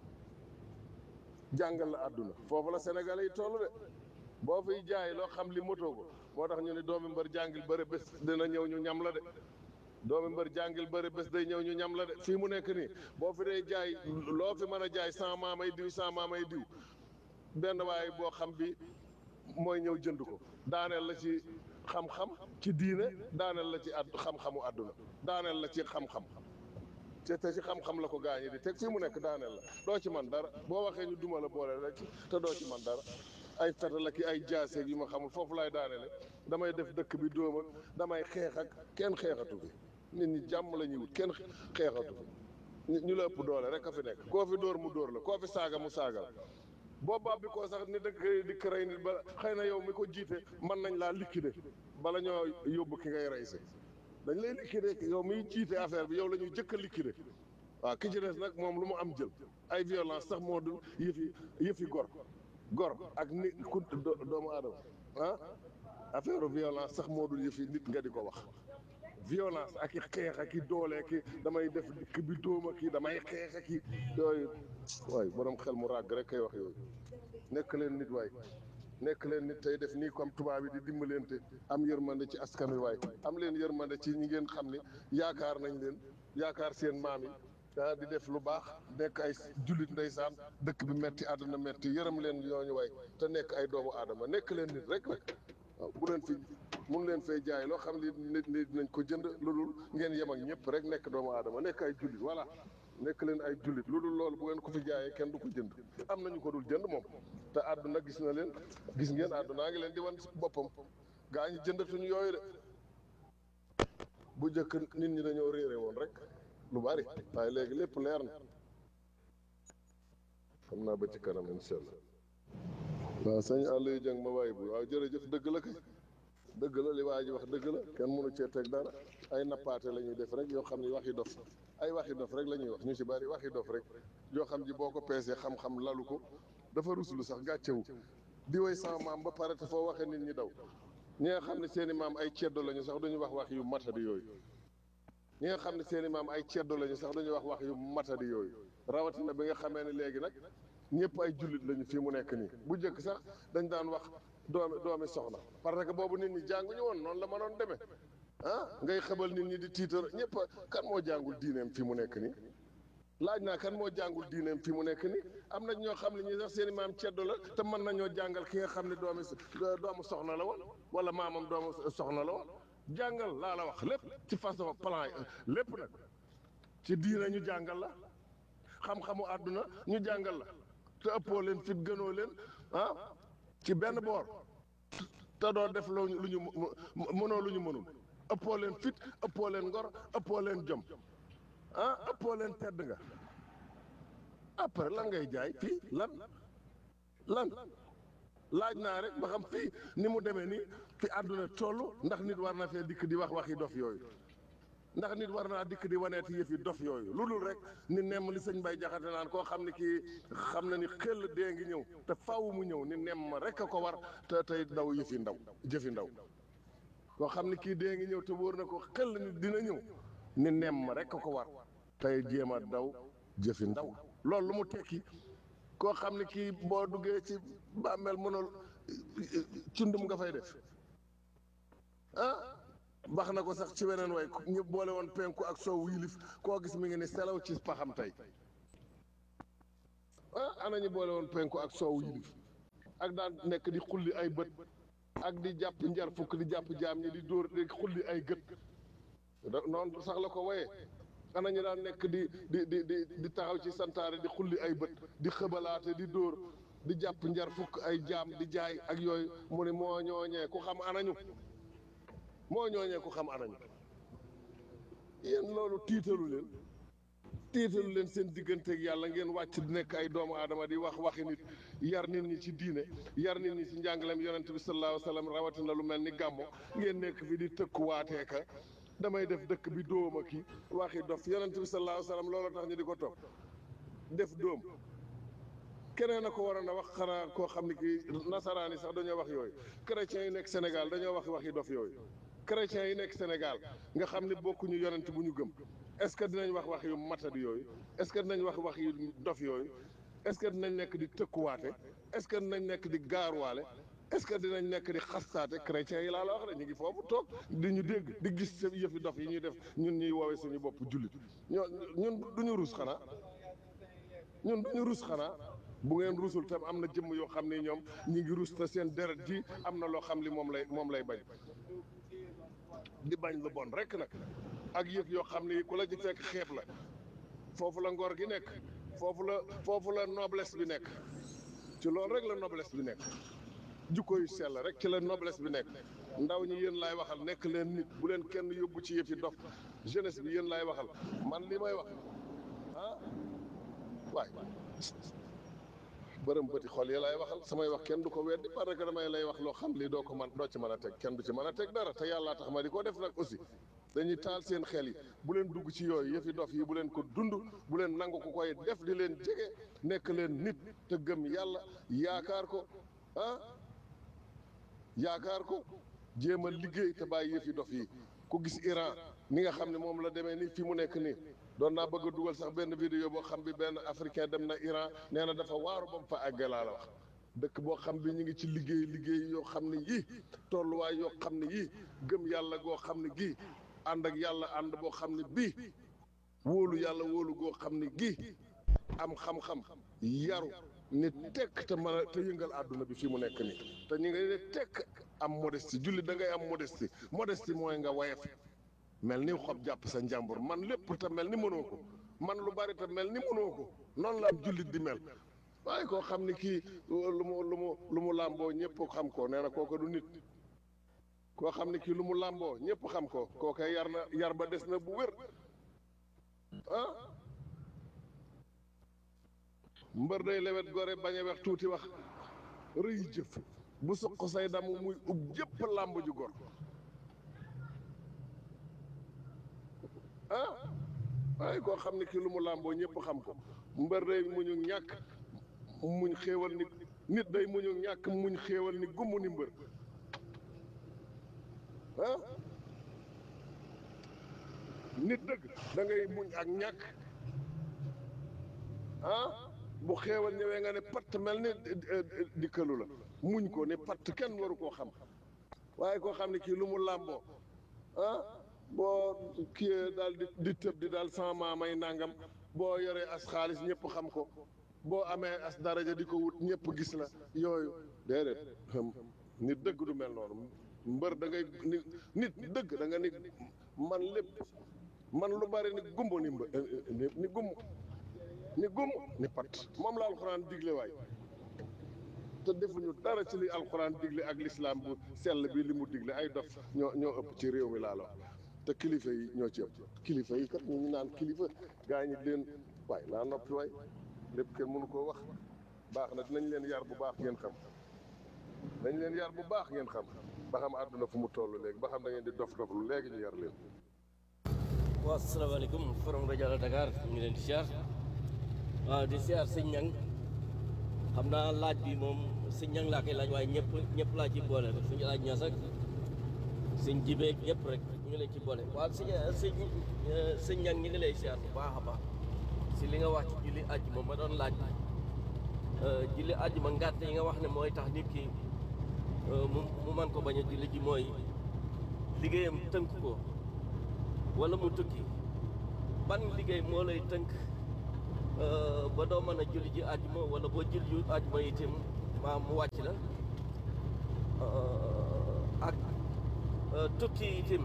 jàngal la àdduna foofu la Sénégalais yi toll de boo fiy jaay loo xam li moto ko moo tax ñu ne doomi mbër jàngil bëri bés dina ñëw ñu ñam la de doomi mbër jàngil bëri bés day ñëw ñu ñam la de fii mu nekk nii boo fi dee jaay loo fi mën a jaay sans maamay diw sans maamay diw benn waaye boo xam bi mooy ñëw jënd ko daaneel la ci xam-xam ci diine daaneel la ci ad xam-xamu àdduna daaneel la ci xam-xam te te ci xam-xam la ko gaañi di teg fii mu nekk daaneel la doo ci man dara boo waxee ñu duma la boole la ci te doo ci man dara ay fetal ak ay jaaseeg yu ma xamul foofu laay daanele damay def dëkk bi dóom ak damay xeex ak kenn xeexatu fi nit ñi jàmm la ñuy wut kenn xeexatu fi ñu la ëpp doole rek a fi nekk koo fi dóor mu dóor la koo fi saaga mu saaga la boo bab bi koo sax ni dëkk di rey nit ba xëy na yow mi ko jiite mën nañ laa liquider bala ñoo yóbbu ki ngay rey si dañ lay liquider yow miy jiite affaire bi yow la ñuy jëkk a liquider waaw ki ci des nag moom lu mu am jël ay violence sax moo du yëfi yëfi gor gor ak ni ku doomu aadama ah affaire violence sax moo dul yëfi nit nga di ko wax violence ak i xeex ak i doole ki damay def dikk bi dóoma kii damay xeex ak i yooyu waay borom xel mu ràgg rek kay wax yooyu nekk leen nit waay nekk leen nit tey def nii comme tubaab yi di dimbalante am yërmande ci askan wi waay am leen yërmande ci ñi ngeen xam ni yaakaar nañ leen yaakaar seen maam yi ah di def lu baax nekk ay jullit ndeysaan dëkk bi metti àdduna metti yërëm leen ñooñu waay te nekk ay doomu aadama nekk leen nit rek rek waaw bu leen fi mun leen fay jaay loo xam ni nit nit dinañ ko jënd lu dul ngeen yem ak ñëpp rek nekk doomu aadama nekk ay jullit voilà nekk leen ay jullit lu dul loolu bu ngeen ko fi jaayee kenn du ko jënd am nañu ko dul jënd moom te àdduna gis na leen gis ngeen àddunaa ngi leen di wan boppam gaa ñi jëndatuñu yooyu de bu njëkk nit ñi dañoo réere woon rek lu bari waaye léegi lépp leer na xam naa ba ci kanam incha allah waaw sëñ Aliou Dieng ma waay bu waaw jërëjëf dëgg la kay dëgg la li waa ji wax dëgg la kenn mënu cee teg dara ay nappaate la ñuy def rek yoo xam ni waxi dof ay waxi dof rek la ñuy wax ñu ci bari waxi dof rek yoo xam ji boo ko peesee xam-xam lalu ko dafa ruslu sax gàccewu di woy sama maam ba pare te foo waxee nit ñi daw ñi nga xam ne seen i maam ay ceddo lañu sax duñu wax wax yu matadi yooyu ñi nga xam ne seen i maam ay ceddo lañu sax dañuy wax wax yu matadi yooyu rawatina bi nga xamee ne léegi nag ñëpp ay jullit lañu fii mu nekk nii bu njëkk sax dañ daan wax doomi doomi soxna parce que boobu nit ñi jànguñu woon noonu la mënoon demee ah ngay xebal nit ñi di tiitar ñëpp kan moo jàngul diineem fii mu nekk nii laaj naa kan moo jàngul diineem fii mu nekk nii am na ñoo xam ne ñi sax seen i maam ceddo la te mën nañoo jàngal ki nga xam ne doomi doomu soxna la woon wala maamam doomu soxna la woon jàngal laa la wax lépp ci façon plan yi lépp nag ci diine ñu jàngal la xam-xamu àdduna ñu jàngal la te ëppoo leen fit gënoo leen ah ci benn boor te doo def loo lu ñu mënoo lu ñu mënul ëppoo leen fit ëppoo leen ngor ëppoo leen jom ah ëppoo leen tedd nga après lan ngay jaay fii lan lan laaj naa rek ba xam fii ni mu demee nii fi àdduna toll ndax nit war na fee dikk di wax waxi dof yooyu ndax nit war naa dikk di waneeti yëfi dof yooyu lu dul rek ni nemm li sëñ Bay Jaxate naan koo xam ne kii xam na ni xel dee ngi ñëw te faaw mu ñëw ni nemm rek a ko war te tey daw yëfi ndaw jëfi ndaw koo xam ne kii dee ngi ñëw te wóor na ko xel ni dina ñëw ni nemm rek a ko war tey jéem a daw jëfi ndaw loolu lu mu tekki koo xam ne kii boo duggee ci bàmmeel mënul cundum nga fay def ah wax na ko sax ci weneen way ñu boole woon penku ak soow yilif koo gis mi ngi ni selaw ci paxam tey ah ana ñu boole woon penku ak soow yilif ak daan nekk di xulli ay bët ak di jàpp njar fukk di jàpp jaam ñi di dóor di xulli ay gët noonu sax la ko woyee ana ñu daan nekk di di di di di taxaw ci santaare di xulli ay bët di xëbalaate di dóor di jàpp njar fukk ay jaam di jaay ak yooyu mu ne moo ñooñee ku xam anañu moo ñooñee ku xam anañu yéen loolu tiitalu leen tiitalu leen seen digganteeg yàlla ngeen wàcc di nekk ay doomu aadama di wax waxi nit yar nit ñi ci diine yar nit ñi ci njàngaleem yonent bi sallallahu alayhi wa sallam rawatina lu mel ni gàmmo ngeen nekk fi di tëkkuwaatee ka damay def dëkk bi dóoma ki waxi dof yonent bi sallallahu alayhi wa sallam loolu tax ñu di ko topp def dóom keneen a ko waroon a wax xanaa koo xam ne kii nasaraan yi sax dañoo wax yooyu chrétiens yi nekk Sénégal dañoo wax waxi dof yooyu chrétiens yi nekk Sénégal nga xam ne bokkuñu yonent bu ñu gëm est-ce que dinañ wax wax yu matadi yooyu est-ce que dinañ wax wax yu dof yooyu est-ce que dinañ nekk di tëkkuwaate est-ce que dinañ nekk di gaaruwaale est-ce que dinañ nekk di xastaate chrétiens yi laa la wax de ñu ngi foofu toog di ñu dégg di gis sa yëfi dof yi ñuy def ñun ñuy woowee suñu bopp jullit ñoo ñun duñu rus xanaa ñun duñu rus xanaa bu ngeen rusul tam am na jëmm yoo xam ne ñoom ñi ngi rus te seen deret ji am na loo xam li moom lay moom lay bañ di bañ lu bon rek nag ak yëf yoo xam ne ku la ci fekk xeeb la foofu la ngor gi nekk foofu la foofu la noblesse bi nekk ci loolu rek la noblesse bi nekk jukko yu sell rek ci la noblesse bi nekk ndaw ñi yéen laay waxal nekk leen nit bu leen kenn yóbbu ci yëf yi dof jeunesse bi yéen laay waxal man li may wax ah waay bërëm bëti xol yi laay waxal samay wax kenn du ko weddi parce que damay lay wax loo xam lii doo ko man doo ci mën a teg kenn du ci mën a teg dara te yàllaa tax ma di ko def nag aussi dañuy taal seen xel yi bu leen dugg ci yooyu yëfi dof yi bu leen ko dund bu leen nangu ko koy def di leen jege nekk leen nit te gëm yàlla yaakaar ko ah yaakaar ko jéem a liggéey te bàyyi yëfi dof yi ku gis Iran ni nga xam ne moom la demee ni fi mu nekk nii doon naa bëgg a dugal sax benn vidéo boo xam bi benn africain dem na Iran nee na dafa waaru ba mu fa àggee laa la wax dëkk boo xam bi ñu ngi ci liggéey liggéey yoo xam ne yii tolluwaay yoo xam ne yii gëm yàlla goo xam ne gii ànd ak yàlla ànd boo xam ne bii wóolu yàlla wóolu goo xam ne gii am xam-xam yaru ni tekk te mën a te yëngal àdduna bi fi mu nekk nii te ñu ngi ne tekk am modestie julli da ngay am modestie modestie mooy nga wayef mel ni xob jàpp sa njàmbur man lépp te mel ni mënoo ko man lu bari te mel ni mënoo ko noonu la am jullit di mel waaye koo xam ni kii lu mu lu mu lu mu làmboo ñëpp xam ko nee na kooka du nit koo xam ni kii lu mu làmboo ñëpp xam ko kooka yar na yar ba des na bu wér ah mbër day lewet gore bañ a wex tuuti wax rëy jëf bu suq say damu muy ub jëpp làmb ju gor ah waaye koo xam ne kii lu mu làmboo ñëpp xam ko mbër day muñu ñàkk muñ xéewal ni nit day muñu ñàkk muñ xéewal ni gumm ni mbër ah nit dëgg da ngay muñ ak ñàkk ah bu xéewal ñëwee nga ne patt mel ni dikkalu la muñ ko ne patt kenn waru koo xam waaye koo xam ne kii lu mu làmboo ah boo kii daal di di tëb di daal sama maamay nangam boo yoree as xaalis ñëpp xam ko boo amee as daraja di ko wut ñëpp gis la yooyu déedéet nit dëgg du mel noonu mbër da ngay ni nit dëgg da nga ni man lépp man lu bari ni gumbo ni mbë ni gumb ni gumb ni pat moom la alxuraan digle waay te defuñu dara ci li alxuraan digle ak lislaam bu sell bi li mu digle ay dof ñoo ñoo ëpp ci réew mi laa la wax te kilifa yi ñoo ci ëpp kilifa yi kat ñu ngi naan kilifa gaa ñi leen waay laa noppi waay lépp kenn mënu koo wax baax na dinañ leen yar bu baax ngeen xam dañ leen yar bu baax ngeen xam ba xam àdduna fu mu toll léegi ba xam da ngeen di dof doflu léegi ñu yar leen. waaw asalaamaaleykum forom rajo Allo Dakar ñu ngi leen di siyaar waaw di siyaar sëñ Ñang xam naa laaj bi moom sëñ Ñang laa koy laaj waaye ñëpp ñëpp laa ci boole rek suñu laaj ñaas ak sëñ jibeeg ñëpp rek ñu ngi leen ci boole waaw sëñ sëñ sëñ Ñang ñi ngi lay siyaar bu baax a baax si li nga wax ci julli àjjuma ma doon laaj julli àjjuma ngàtt yi nga wax ne mooy tax nit ki mu mu mën ko bañ a julli ji mooy liggéeyam tënk ko wala mu tukki ban liggéey moo lay tënk ba doo mën a julli ji àjjuma wala boo julli ji àjjuma itam maa mu wàcc la ak tukki itam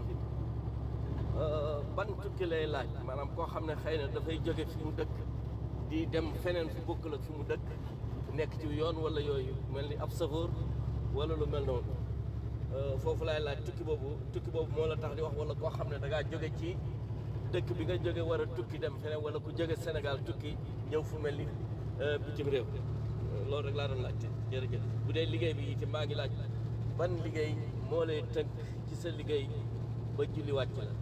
ban tukki lay laaj maanaam koo xam ne xëy na dafay jóge fi mu dëkk di dem feneen fu bokkul ak fi mu dëkk nekk ci yoon wala yooyu mel ni ab chauffeur wala lu mel noonu foofu laay laaj tukki boobu tukki boobu moo la tax di wax wala koo xam ne da ngaa jóge ci dëkk bi nga jóge war a tukki dem feneen wala ku jóge Sénégal tukki ñëw fu mel ni bitim réew loolu rek laa doon laajte jërëjëf bu dee liggéey bi itam maa ngi laaj ban liggéey moo lay tënk ci sa liggéey ba julli wàcc la.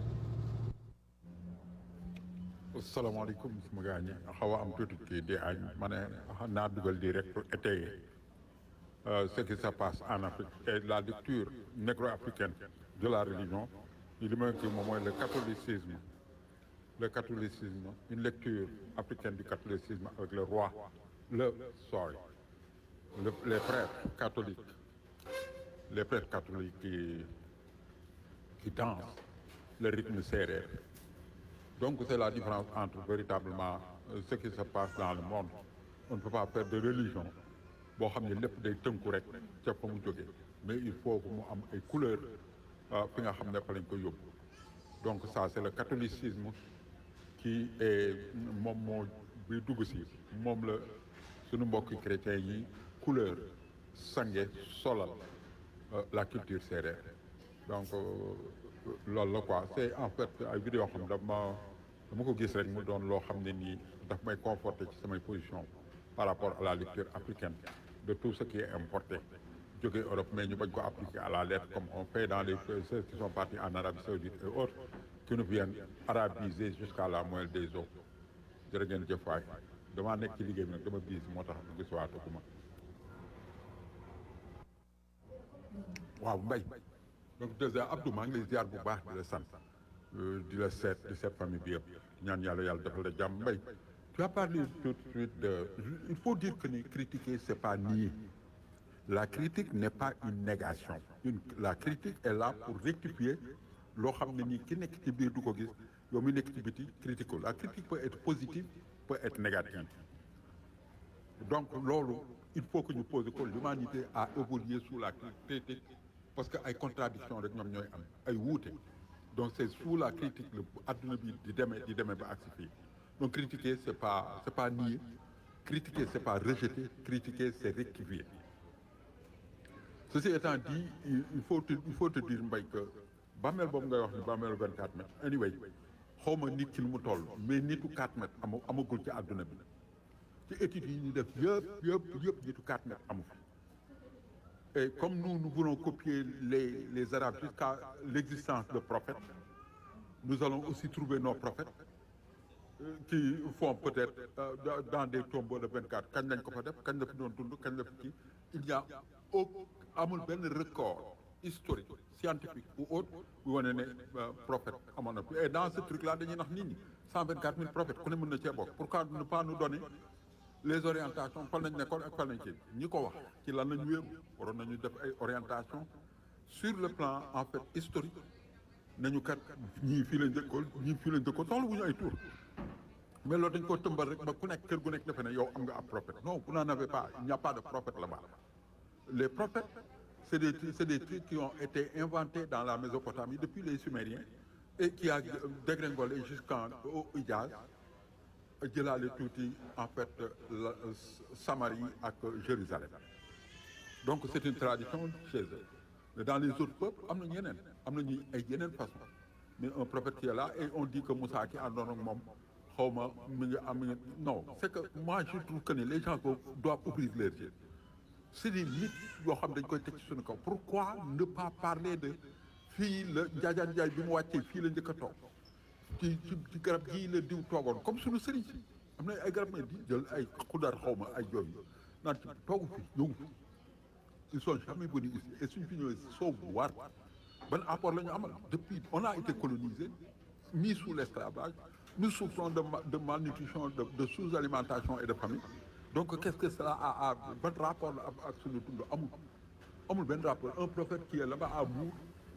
asalaamaaleykum sama gars ñi xaw a am tuuti kii di añ ma ne naa dugal di rek pour étayer euh, ce qui se passe en Afrique et la lecture négro-africaine de la religion li ma kii moom mooy le catholicisme le catholicisme une lecture africaine du catholicisme avec le roi le sorry le, les prêtres catholiques les prêtres catholiques qui qui dansent le rythme sérère. Donc c'est la différence entre véritablement euh, ce qui se passe dans le monde. On ne peut pas faire de religion boo xam ne lépp day tënku rek ca fa mu jógee mais il faut que mu am ay couleurs fi nga xam ne fa lañ ko yóbbu. Donc ça c'est le catholicisme qui est moom moo buy dugg si moom la suñu mbokki chrétiens yi couleur sange solal euh, la culture sérère donc loolu la quoi c'est en fait ay vidéo yoo xam ne dama dama ko gis rek mu doon loo xam ne nii daf may conforter ci samay position par rapport à la lecture africaine de tout ce qui est importé jóge Europe mais ñu bañ ko appliquer à la lettre comme on fait dans les ceux qui sont partis en Arabie Saoudite et autres qui nous viennent arabiser jusqu'à la moelle des os jërë ngeen jëf waay damaa nekk ci liggéey bi nag dama biis moo tax gis waatuma waaw mbay donc déjà Abdou maa ngi lay ziar bu baax di la sant di la seet di seet famille bi yëpp ñaan yàlla yàlla defal la jàmm mbay tu as parlé tout de suite de il faut dire que ni critiquer c'est pas nier la critique n'est pas une négation une la critique est là pour rectifier loo xam ne nii ki nekk ci biir du ko gis yow mi nekk ci biti critique ko la critique peut être positive peut être négative donc loolu il faut que ñu poser ko l'humanité a évolué sous la critique parce que ay contradiction rek ñoom ñooy am ay wuute donc c'est sous la critique le adduna bi di demee di demee ba agsi fii donc critiquer c'est pas c'est pas nier critiquer c'est pas rejeter critiquer c'est rectifier ceci étant dit il faut te il faut te dire Mbaye que bàmmeel boobu ngay wax ni bàmmeelu vingt-quatre mètres anyway xaw ma nit ki lu mu toll mais nitu quatre mètres ama amagul ci adduna bi ci études yi ñu def yëpp yëpp yëpp nitu quatre mètres amu fi. Et comme nous, nous voulons copier les, les Arabes jusqu'à l'existence de prophètes, nous allons aussi trouver nos prophètes euh, qui font peut-être euh, dans des tombeaux de vingt-quatre. Quand lañ ko fa def kañ la fi doon dund kañ la fi kii il y a amul benn record historique scientifique ou autre bu wane ne prophète amoon na fi et dans ce truc-là dañuy nax nit ñi cent vingt-quatre mille prophètes ku ne mën na cee bokk. Pourquoi ne pas nous donner les orientations fan nañ nekkoon ak fan nañ ci ñi ko wax ci lan lañu wéeru waroon nañu def ay orientation sur le plan en fait historique nañu kat ñii fii lañ dëkkoon ñii fii lañ dëkkoon soxla bu ñu ay tur mais loolu dañ ko tëmbal rek ba ku nekk kër gu nekk defe ne yow am nga ab prophète non vous n'en avez pas il n'y a pas de prophète là-bas les prophètes c'est des c'est des trucs qui ont été inventés dans la Mésopotamie depuis les Sumériens et qui a dégringolé jusqu'en au Hijaz jëlaale tuuti en fait la Samarie ak Jérusalem donc c'est une tradition chez eux mais dans les autres peuples am na ñeneen am na ñu ay yeneen façon mais un prophète qui est là et on dit que Moussa ki àndoon ak moom xaw ma mi ngi am non c'est que moi je trouve que les gens doivent ouvrir leurs yeux c'est des mythes yoo xam dañ koy teg ci suñu kaw pourquoi ne pas parler de fii la Njaajaan Njaay bi mu wàccee fii la njëkk a toog ci ci ci garab gii la diw toogoon comme suñu sëriñ si am na ay garab mais di jël ay xudar xaw ma ay yooyu naan ci toogu fi ñëw fi ils sont jamais venus ici et suñ fi ñëwee soobu war ban apport la ñu amal depuis on a été colonisé mis sous l'esclavage nous souffrons de de malnutrition de de sous-alimentation et de famine donc qu'est-ce que cela a a ban rapport la ak suñu dund amul amul benn rapport un prophète qui est là-bas à Mbour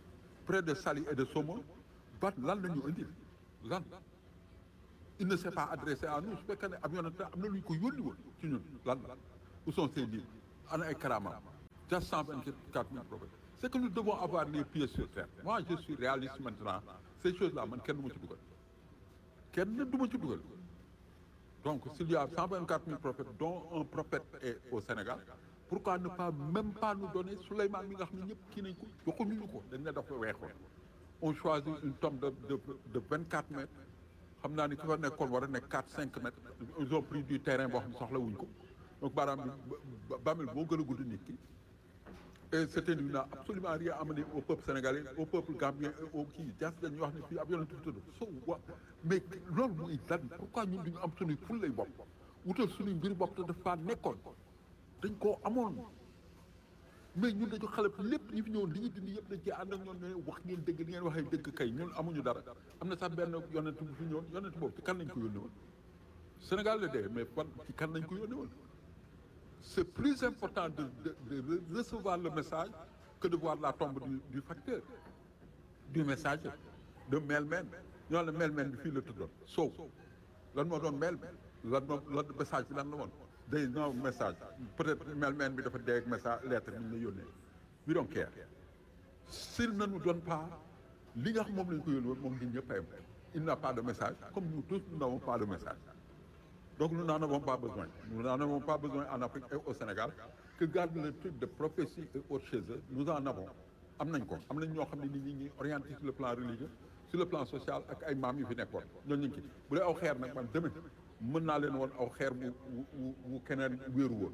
près de Saly et de Somone ban lan la ñu indil lan il ne s'est pas adressé à nous su fekkee ne am yoon am na lu ñu ko yónni woon ci ñun lan la où sont ces livres ana ay karama just cent vingt-quatre mille prophètes c'est que nous devons avoir les pieds sur terre moi je suis réaliste maintenant ces choses là man kenn du ma ci dugal kenn du ma ci dugal donc s'il y a cent vingt-quatre mille prophètes dont un prophète est au Sénégal pourquoi ne pas même pas nous donner Souleymane mi nga xam ne ñëpp kii nañ ko joxuñu ñu ko dañ ne dafa weexoon on choisit une tombe de de de vingt-quatre mètres xam naa ni ki fa nekkoon war a nekk quatre cinq mètres ils ont pris du terrain boo xam ne soxla wuñ ko donc baaraam bi bàmmeel moo gën a gudd nit ki et c'était lui n'a absolument rien amené au peuple sénégalais au peuple gambien et au kii jas dañuy wax ne fii ab yonent bi tudd so wa mais loolu mooy lan pourquoi ñun duñu am suñuy ful lay bopp wutal suñuy mbir bopp te dafa nekkoon dañ koo amoon mais ñun dañu xale lépp ñu fi ñëwoon li ñu dindi yëpp dañ cee ànd ak ñoom ne wax ngeen dëgg li ngeen waxee dëgg kay ñun amuñu dara am na sax benn yonent bu fi ñëwoon yonent boobu ci kan lañ ko yónnee woon Sénégal la dee mais fan ci kan lañ ko yónnee woon c'est plus important de, de, de recevoir le message que de voir la tombe du, du facteur du messager de mailman ñoo la mailman bi fii la tuddoon Sow lan moo doon mail lan moo lan message bi lan la woon day non message peut-être mailman bi dafa dee ak message lettre bi ñu la yónnee we don't care s'il ne nous donne pas li nga xam moom lañ ko yónnee woon moom nit ñëpp a yem il n'a pas de message comme nous tous nous n'avons pas de message donc nous n'en avons pas besoin nous n'en avons pas besoin en Afrique et au Sénégal que garde le truc de prophétie et autres chez eux nous en avons am nañ ko am nañ ñoo xam ne nit ñi ñi orienté sur le plan religieux sur le plan social ak ay maam yu fi nekkoon ñooñu ñu ngi ci bu dee aw xeer nag man demee mën naa leen woon aw xeer bu bu bu keneen wéeru woon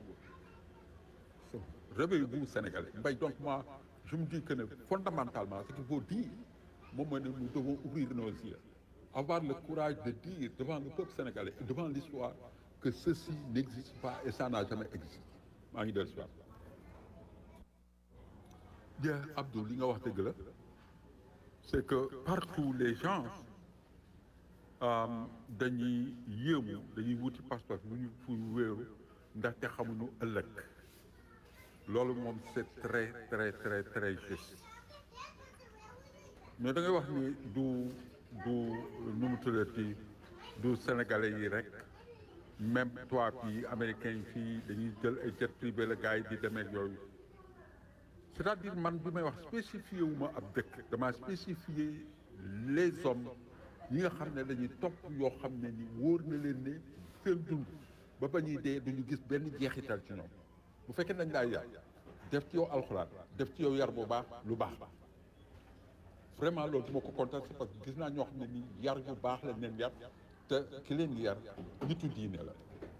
réveillez-vous Sénégalais mbay donc moi je me dis que ne fondamentalement ce qu'il faut dire moom mooy ne nous devons ouvrir nos yeux avoir le courage de dire devant le peuple sénégalais et devant l'histoire que ceci n'existe pas et ça n'a jamais existé maa ngi dellu si waat bien Abdou li nga wax dëgg la c'est que partout les gens dañuy yéemu dañuy wuti passeport bu ñu fu wéeru ndaxte xamuñu ëllëg loolu moom c'est très très très très juste mais da ngay wax ni du du nu mu tuddati du sénégalais yi rek même toi fii américains yi fii dañuy jël ay jet privé la gars yi di demee yooyu c'est-à-dire man bi may wax spécifié wu ma ab dëkk dama spécifié les hommes ñi nga xam ne dañuy topp yoo xam ne ni wóor na leen ne seen dund ba ba ñuy dee duñu gis benn jeexital ci ñoom bu fekkee nañ laa yar def ci yow alxuraan def ci yow yar bu baax lu baax la vraiment loolu duma ko contesté parce que gis naa ñoo xam ne ni yar yu baax lañ leen yar te ki leen yar nitu diine la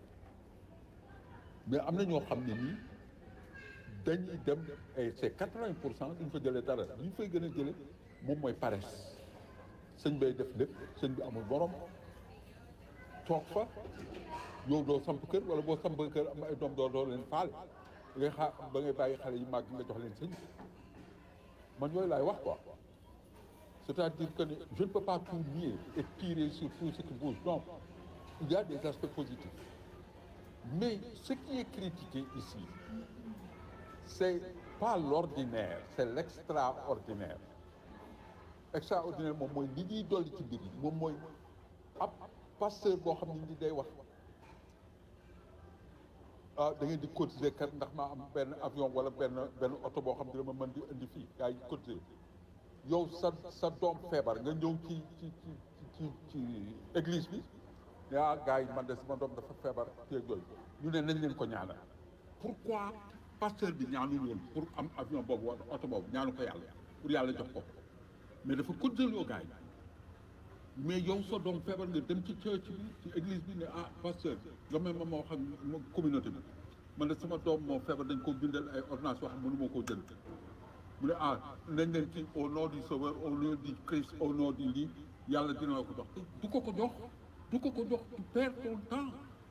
mais am na ñoo xam ne nii dañuy dem et c'est quatre-vingts pour cent duñ fa jëlee dara li ñu fay gën a jëlee moom mooy paresse sëñ bay def lépp sëñ bi amul borom toog fa yow doo samp kër wala boo samp kër am ay doom doo doo leen faale da ngay xaar ba ngay bàyyi xale yi màgg nga jox leen sëñ man yooyu laay wax quoi c'est-à-dire que je ne peux pas tout nier et tirer sur tout ce qui bouge non il y a des aspects positifs mais ce qui est critiqué ici c'est pas l'ordinaire c'est l'extraordinaire extraordinaire moom mooy li ñuy dolli ci mbir yi moom mooy ab pasteur boo xam ne ni day wax ah da ngeen di cotiser kat ndax maa am benn avion wala benn benn oto boo xam ne dama mën di indi fii gaa yi cotiser yow sa sa doom feebar nga ñëw ci ci ci ci ci église bi ah gaa yi man de sama doom dafa feebar ci yooyu ñu ne nañ leen ko ñaanal pourquoi pasteur bi ñaanul woon pour am avion boobu wala oto boobu ñaanu ko yàlla pour yàlla jox ko mais dafa cotiser loo gaa yi mais yow sa doom feebar nga dem ci church bi ci église bi ne ah pasteur nga may ma moo xam ma communauté bi man de sama doom moo feebar dañ ko bindal ay ordonnances yoo xam mënu moo koo jënd mu ne ah nañ leen ci au nom du sauveur au nom du Christ au nom du lii yàlla dina ko jox du ko ko jox du ko ko jox tu perds ton temps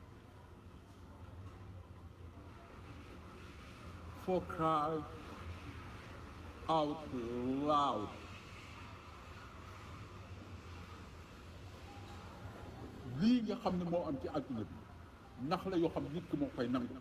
faut cry out loud lii nga xam ne moo am ci àdduna bi ndax la yoo xam nit ki moo koy nangu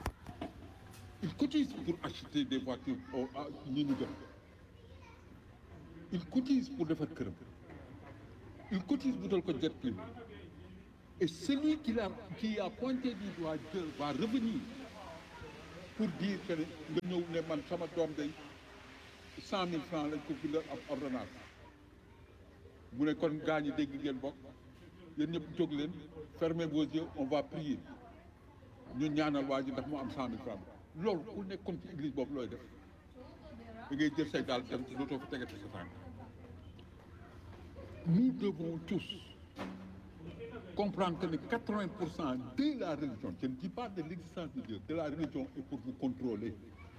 il cotise pour acheter des voitures au ñi ñu gën il cotise pour defar këram il cotise wutal ko jet privé et celui qui l'a qui a pointé du doigt Dieu va revenir pour dire que ne nga ñëw ne man sama doom day cent mille francs lañ ko bindal ab ordonnance mu ne kon gaa ñi dégg ngeen bokk yéen ñëpp jóg leen fermez vos yeux on va prier ñu ñaanal waa ji ndax mu am cent mille francs loolu ku nekkoon ci église boobu looy def da ngay jël say daal dem ci dootoo fa tegati sa tànk nous devons tous comprendre que ne quatre-vingts pour cent de la religion, je ne dis pas de l'existence de Dieu, de la religion est pour vous contrôler.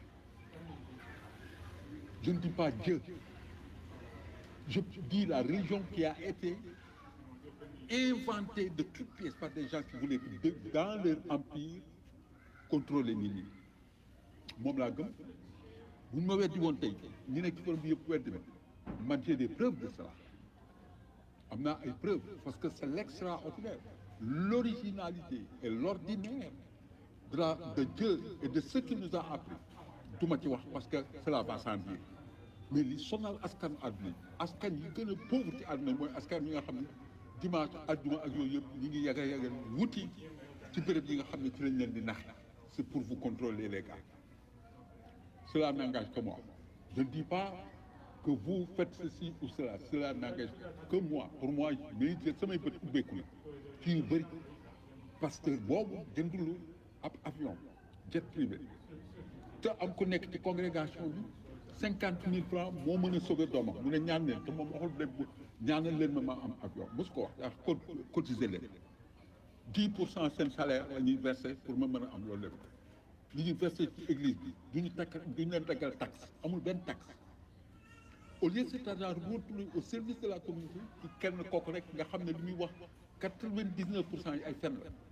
Je ne dis pas Dieu. Je dis la religion qui a été inventée de toutes pièces par des gens qui voulaient, de, dans leur empire, contrôler nit ñi. moom laa gëm bu ñu ma weddi woon tey ñi nekk ci forum bi yëpp weddi ma man j'ai des preuves de cela. am naa ay preuves parce que c'est l'extraordinaire, l'originalité et l'ordinaire de la de Dieu et de ce qu'il nous a appris du ma ci wax parce que cela va sans dire mais li sonal askan àdduna askan yi gën a pauvre ci àdduna mooy askan yi nga xam ne dimanche àjjuma ak yooyu yëpp ñi ngi yaga yaga wuti ci béréb yi nga xam ne ci lañ leen di nax c'est pour vous contrôler les gars. Cela n'engage que moi. Je ne dis pas que vous faites ceci ou cela, cela n'engage que moi. Pour moi, mais samay bët ubbeeku na ci yu bëri parce que boobu jëndulu ab avion jet privé te am ku nekk ci congrégation bi cinquante mille francs moo mën a sauver doomam mu ne ñaan leen te moom waxul leen ñaanal leen ma ma am avion mosu ko wax daa ko cotiser leen dix pour cent seen salaire la ñuy verser pour ma mën a am loolu lépp li ñuy verser ci église bi duñu takk duñu leen daggal taxe amul benn taxe au lieu cet argent retourné au service de la communauté ci kenn kooku rek nga xam ne li muy wax quatre-vingt-dix-neuf pour cent yi ay fen la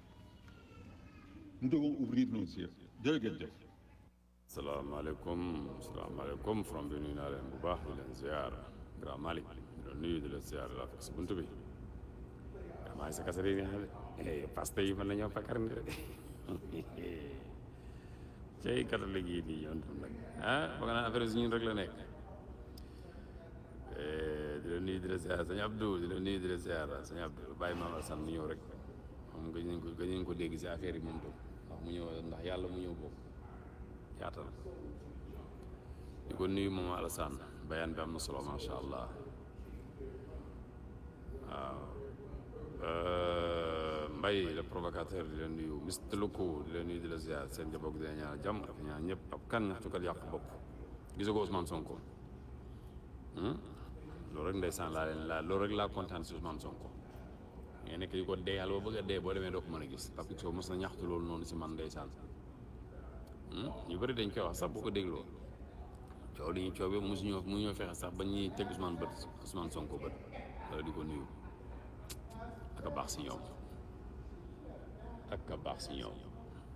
nous devons ouvrir nos yeux jërëjëf. salaamaaleykum salaamaaleykum from bi nuyu naa leen bu baax di leen ziar Grand Malick di leen nuyu di leen ziar la fekk si buntu bi maa ngi sa kasar yi neex na de paste yi mën nañoo fakar ni de cey catholique yi nii yoon tam nag ah ba nga naan affaire si ñun rek la nekk di leen nuyu di leen ziar sëñ Abdou di leen nuyu di leen ziar sëñ Abdou bàyyi Maam Alassane mu ñëw rek moom gëj nañ ko gëj nañ ko dégg si affaire yi moom tam ndax mu ñëw ndax yàlla mu ñëw boobu yaatal di ko nuyu moom Alassane bayaan bi am na solo macha allah waaw Mbaye le provocateur di leen nuyu Mister Loko di leen nuyu di la ziar seen njaboot di leen ñaanal jàmm dafa ñaan ñëpp ab kan ñaxtukat yàq bopp gisoo ko Ousmane Sonko loolu rek ndeysaan laa leen laa loolu rek laa kontaan si Ousmane Sonko ngay nekk di ko dee yàlla boo bëgg a dee boo demee doo ko mën a gis parce que soo mos na ñaxtu loolu noonu si man ndeysaan ñu bëri dañ koy wax sax boo ko dégloo coow li ñu coow bi mosu ñoo mu ñoo fexe sax ba ñuy teg Ousmane bët Ousmane Sonko bët wala di ko nuyu ak a baax si ñoom ak a baax si ñoom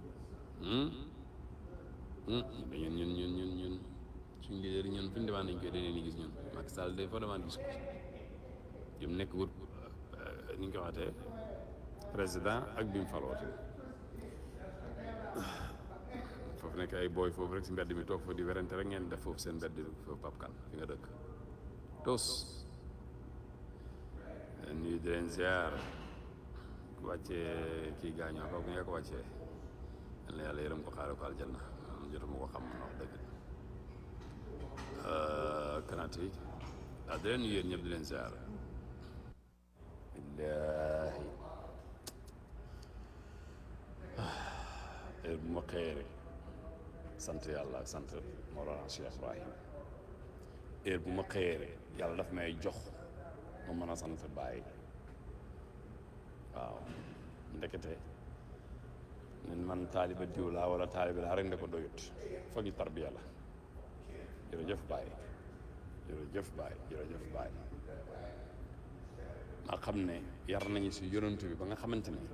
ñun ñun ñun ñun ñun suñu leader yi ñun fu ñu demaan nañ koy dañu leen gis ñun Macky Sall day fa demaan gis ko jëm nekk wut ni ñu ko waxatee président ak bi mu faloote foofu nekk ay booy foofu rek si mbedd mi toog fa di werante rek ngeen def foofu seen mbedd foofu Pape Kane fi nga dëkk tos nuyu di leen ziar wàccee kii gaañoo kooku nga ko wàccee yal na yàlla yërëm ko xaare ko aljanna jotuma ko xam wax dëgg kanaate yi ah di leen nuyu yéen ñëpp di leen ziar billaahi heure bu ma xëyee rek sant yàlla ak sant Mawlana Cheikh Ibrahim heure bu ma xëyee rek yàlla daf may jox ma mën a sant Baay waaw ndekete nen man taaliba diw laa wala taaliba laa rek nde ko doyut foog ñu tarbiya la jërëjëf Baay jërëjëf Baay jërëjëf Baay maa xam ne yar nañu si yonent bi ba nga xamante ne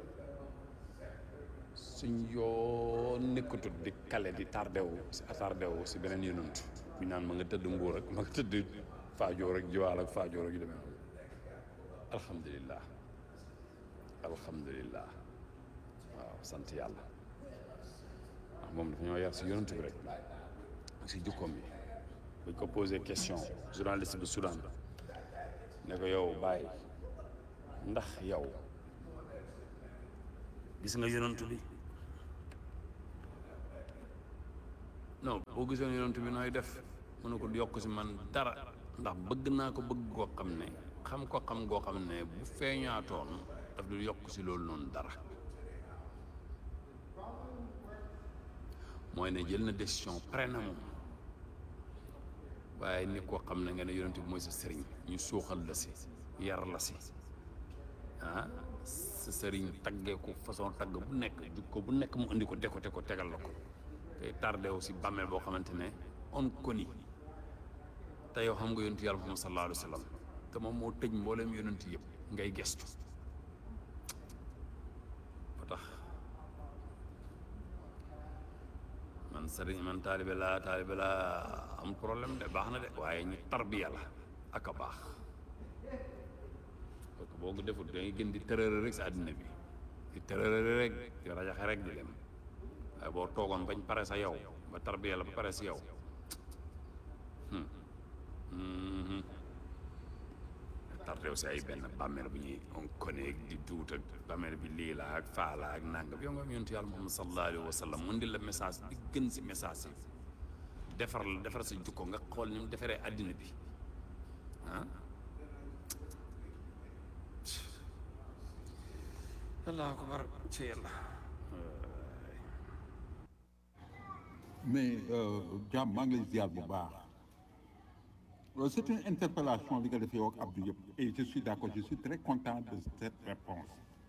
suñ yoo nekkatut di kale di tardewu si attardewu si beneen yonent ñu naan ma nga tëdd Mbuur ak ma nga tëdd Faajoor ak Jiwaal ak Faajoor ak yu demee noonu alhamdulillah alhamdulillah waaw sant yàlla ndax moom dafa ñoo yar si yonent bi rek si jukkoom bi buñ ko posé question journaliste bu Soudan ne ko yow Baye ndax yow gis nga yonantu bi non boo gisoon yonantu bi nooy def mu ne ko yokk si man dara ndax bëgg naa ko bëgg koo xam ne xam ko xam goo xam ne bu feeñaatoon daf du yokk si loolu noonu dara mooy ne jël na décision pare na moom waaye ni koo xam ne nga ne yonent bi mooy sa sëriñ ñu suuxal la si yar la si ah sa sëriñ taggee ko façon tagg bu nekk jukko bu nekk mu indi ko décoté ko tegal la ko tey tardé aussi bàmmeel boo xamante ne on koni te yow xam nga yonent yàlla Muhammad sallallahu alayhi wa sallam te moom moo tëj mbooleem yonent yëpp ngay gestu ba tax man sëriñ man taalibe laa taalibe laa am problème de baax na de waaye ñu tarbiya la ak a baax parce que boo ko defut da ngay gën di tërëre rek sa àddina bi di tërëre rek di rajaxe rek di dem waaye boo toogoon bañ pare sa yow ba tarbiya la ba pare si yow tardew si ay benn bàmmeel bu ñuy on connaît di duut ak bàmmeel bi lii la ak faa la ak nangam yow nga am yonent yàlla Muhammad sallallahu alayhi wa sallam mu di la message bi gën si message yi defar la defar sa jukko nga xool ni mu defaree àddina bi ah allahu akbar ci yàlla mais jàmm maa ngi lay ziar bu baax c'est une interpellation li nga def yow ak Abdou yëpp et je suis d'accord je suis très content de cette réponse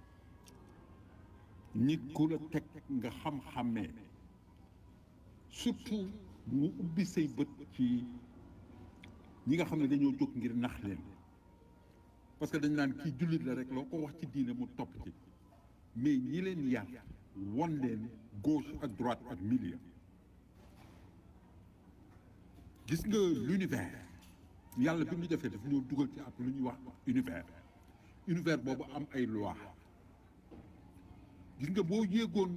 nit ku la teg nga xam-xamee surtout mu ubbi say bët ci ñi nga xam ne dañoo jóg ngir nax leen parce que dañ naan kii jullit la rek loo ko wax ci diine mu topp ci mais ñi leen yar won leen gauche ak droite ak milieu gis nga l'univers yàlla bi mu defee daf ñoo dugal ci ab lu ñuy wax univers univers boobu am ay loi gis nga boo yéegoon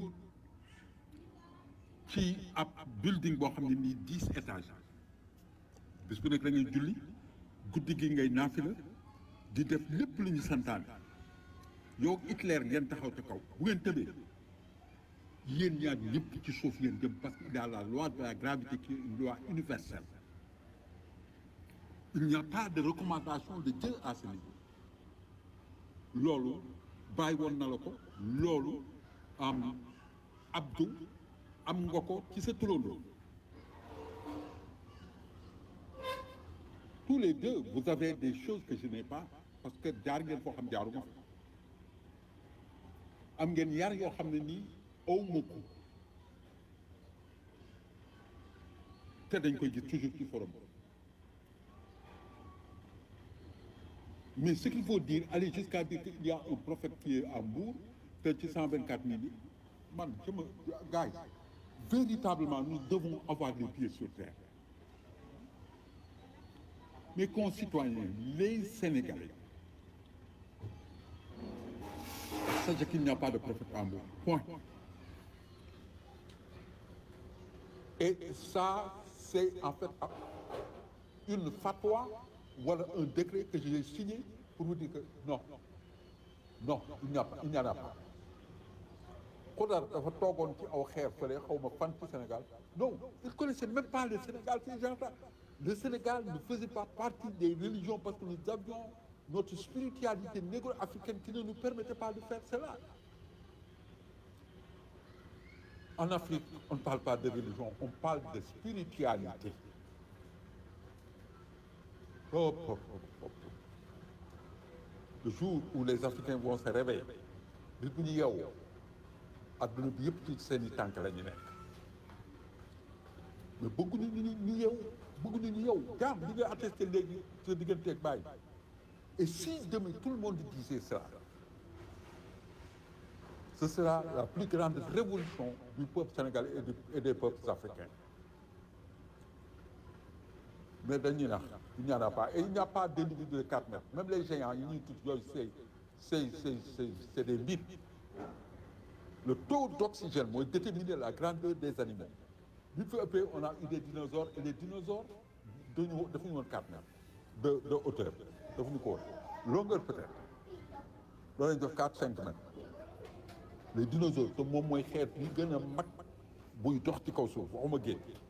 ci ab building boo xam ne nii dix étages bis bu nekk da ngay julli guddi gi ngay naafila di def lépp lu ñu santaane yow ak Hitler ngeen taxaw ci kaw bu ngeen tëbee yéen ñaar ñëpp ci suuf ngeen jëm parce qu'il y a la loi de la gravité qui est une loi universelle. Il n'y a pas de recommandation de Dieu à ce niveau loolu bàyyi woon na la ko loolu am Abdou am nga ko ci sa turandoo tous les deux vous avez des choses que je n'ai pas parce que jaar ngeen foo xam jaaruma am ngeen yar yoo xam ne nii aw ma ko te dañ koy gis toujours ci forum mais ce qu'il faut dire aller jusqu'à dire qu'il y a un prophète qui est à Mbour te ci cent vingt quatre mille man je me gars véritablement nous devons avoir les pieds sur terre mes concitoyens les Sénégalais sachez qu'il n'y a pas de prophète à Mbour point et ça c'est en fait une fatwa voilà un décret que j'ai signé pour vous dire que non non il n'y a pas il n'y en a pas Kodar dafa toogoon ci aw xeer fële xaw ma fan ci Sénégal non ils connaissaient même pas le Sénégal ces gens-là le Sénégal ne faisait pas partie des religions parce que nous avions notre spiritualité négro-africaine qui ne nous permettait pas de faire cela. En Afrique on ne parle pas de religion on parle de spiritualité. Oh, oh, oh, oh. Le jour où les Africains vont se réveiller bis bu ñu yeewu adduna bi yëpp ci seen i tànk la ñu nekk mais bëgguñu ñu ñu yeewu bëgguñu ñu yeewu jaam li nga attesté léegi sa digganteeg bàyyi et si demain tout le monde disait ça ce sera la plus grande révolution du peuple sénégalais et, du, et des peuples africains mais dañuy nax il n'y en a pas et il n'y a pas d'individu de quatre mètres même les géants yi ñuy tudd yooyu c'est c'est c'est c'est c'est des mythes le taux d'oxygène mooy déterminer la grandeur des animaux bi fi ëppee on a eu des dinosaures et les dinosaures dañu defuñu woon quatre mètres de de hauteur defuñu ko woon longueur peut-être loolu lañ def quatre cinq mètres les dinosaures te moom mooy xeet yi gën a mag buy dox ci kaw suuf waxuma géej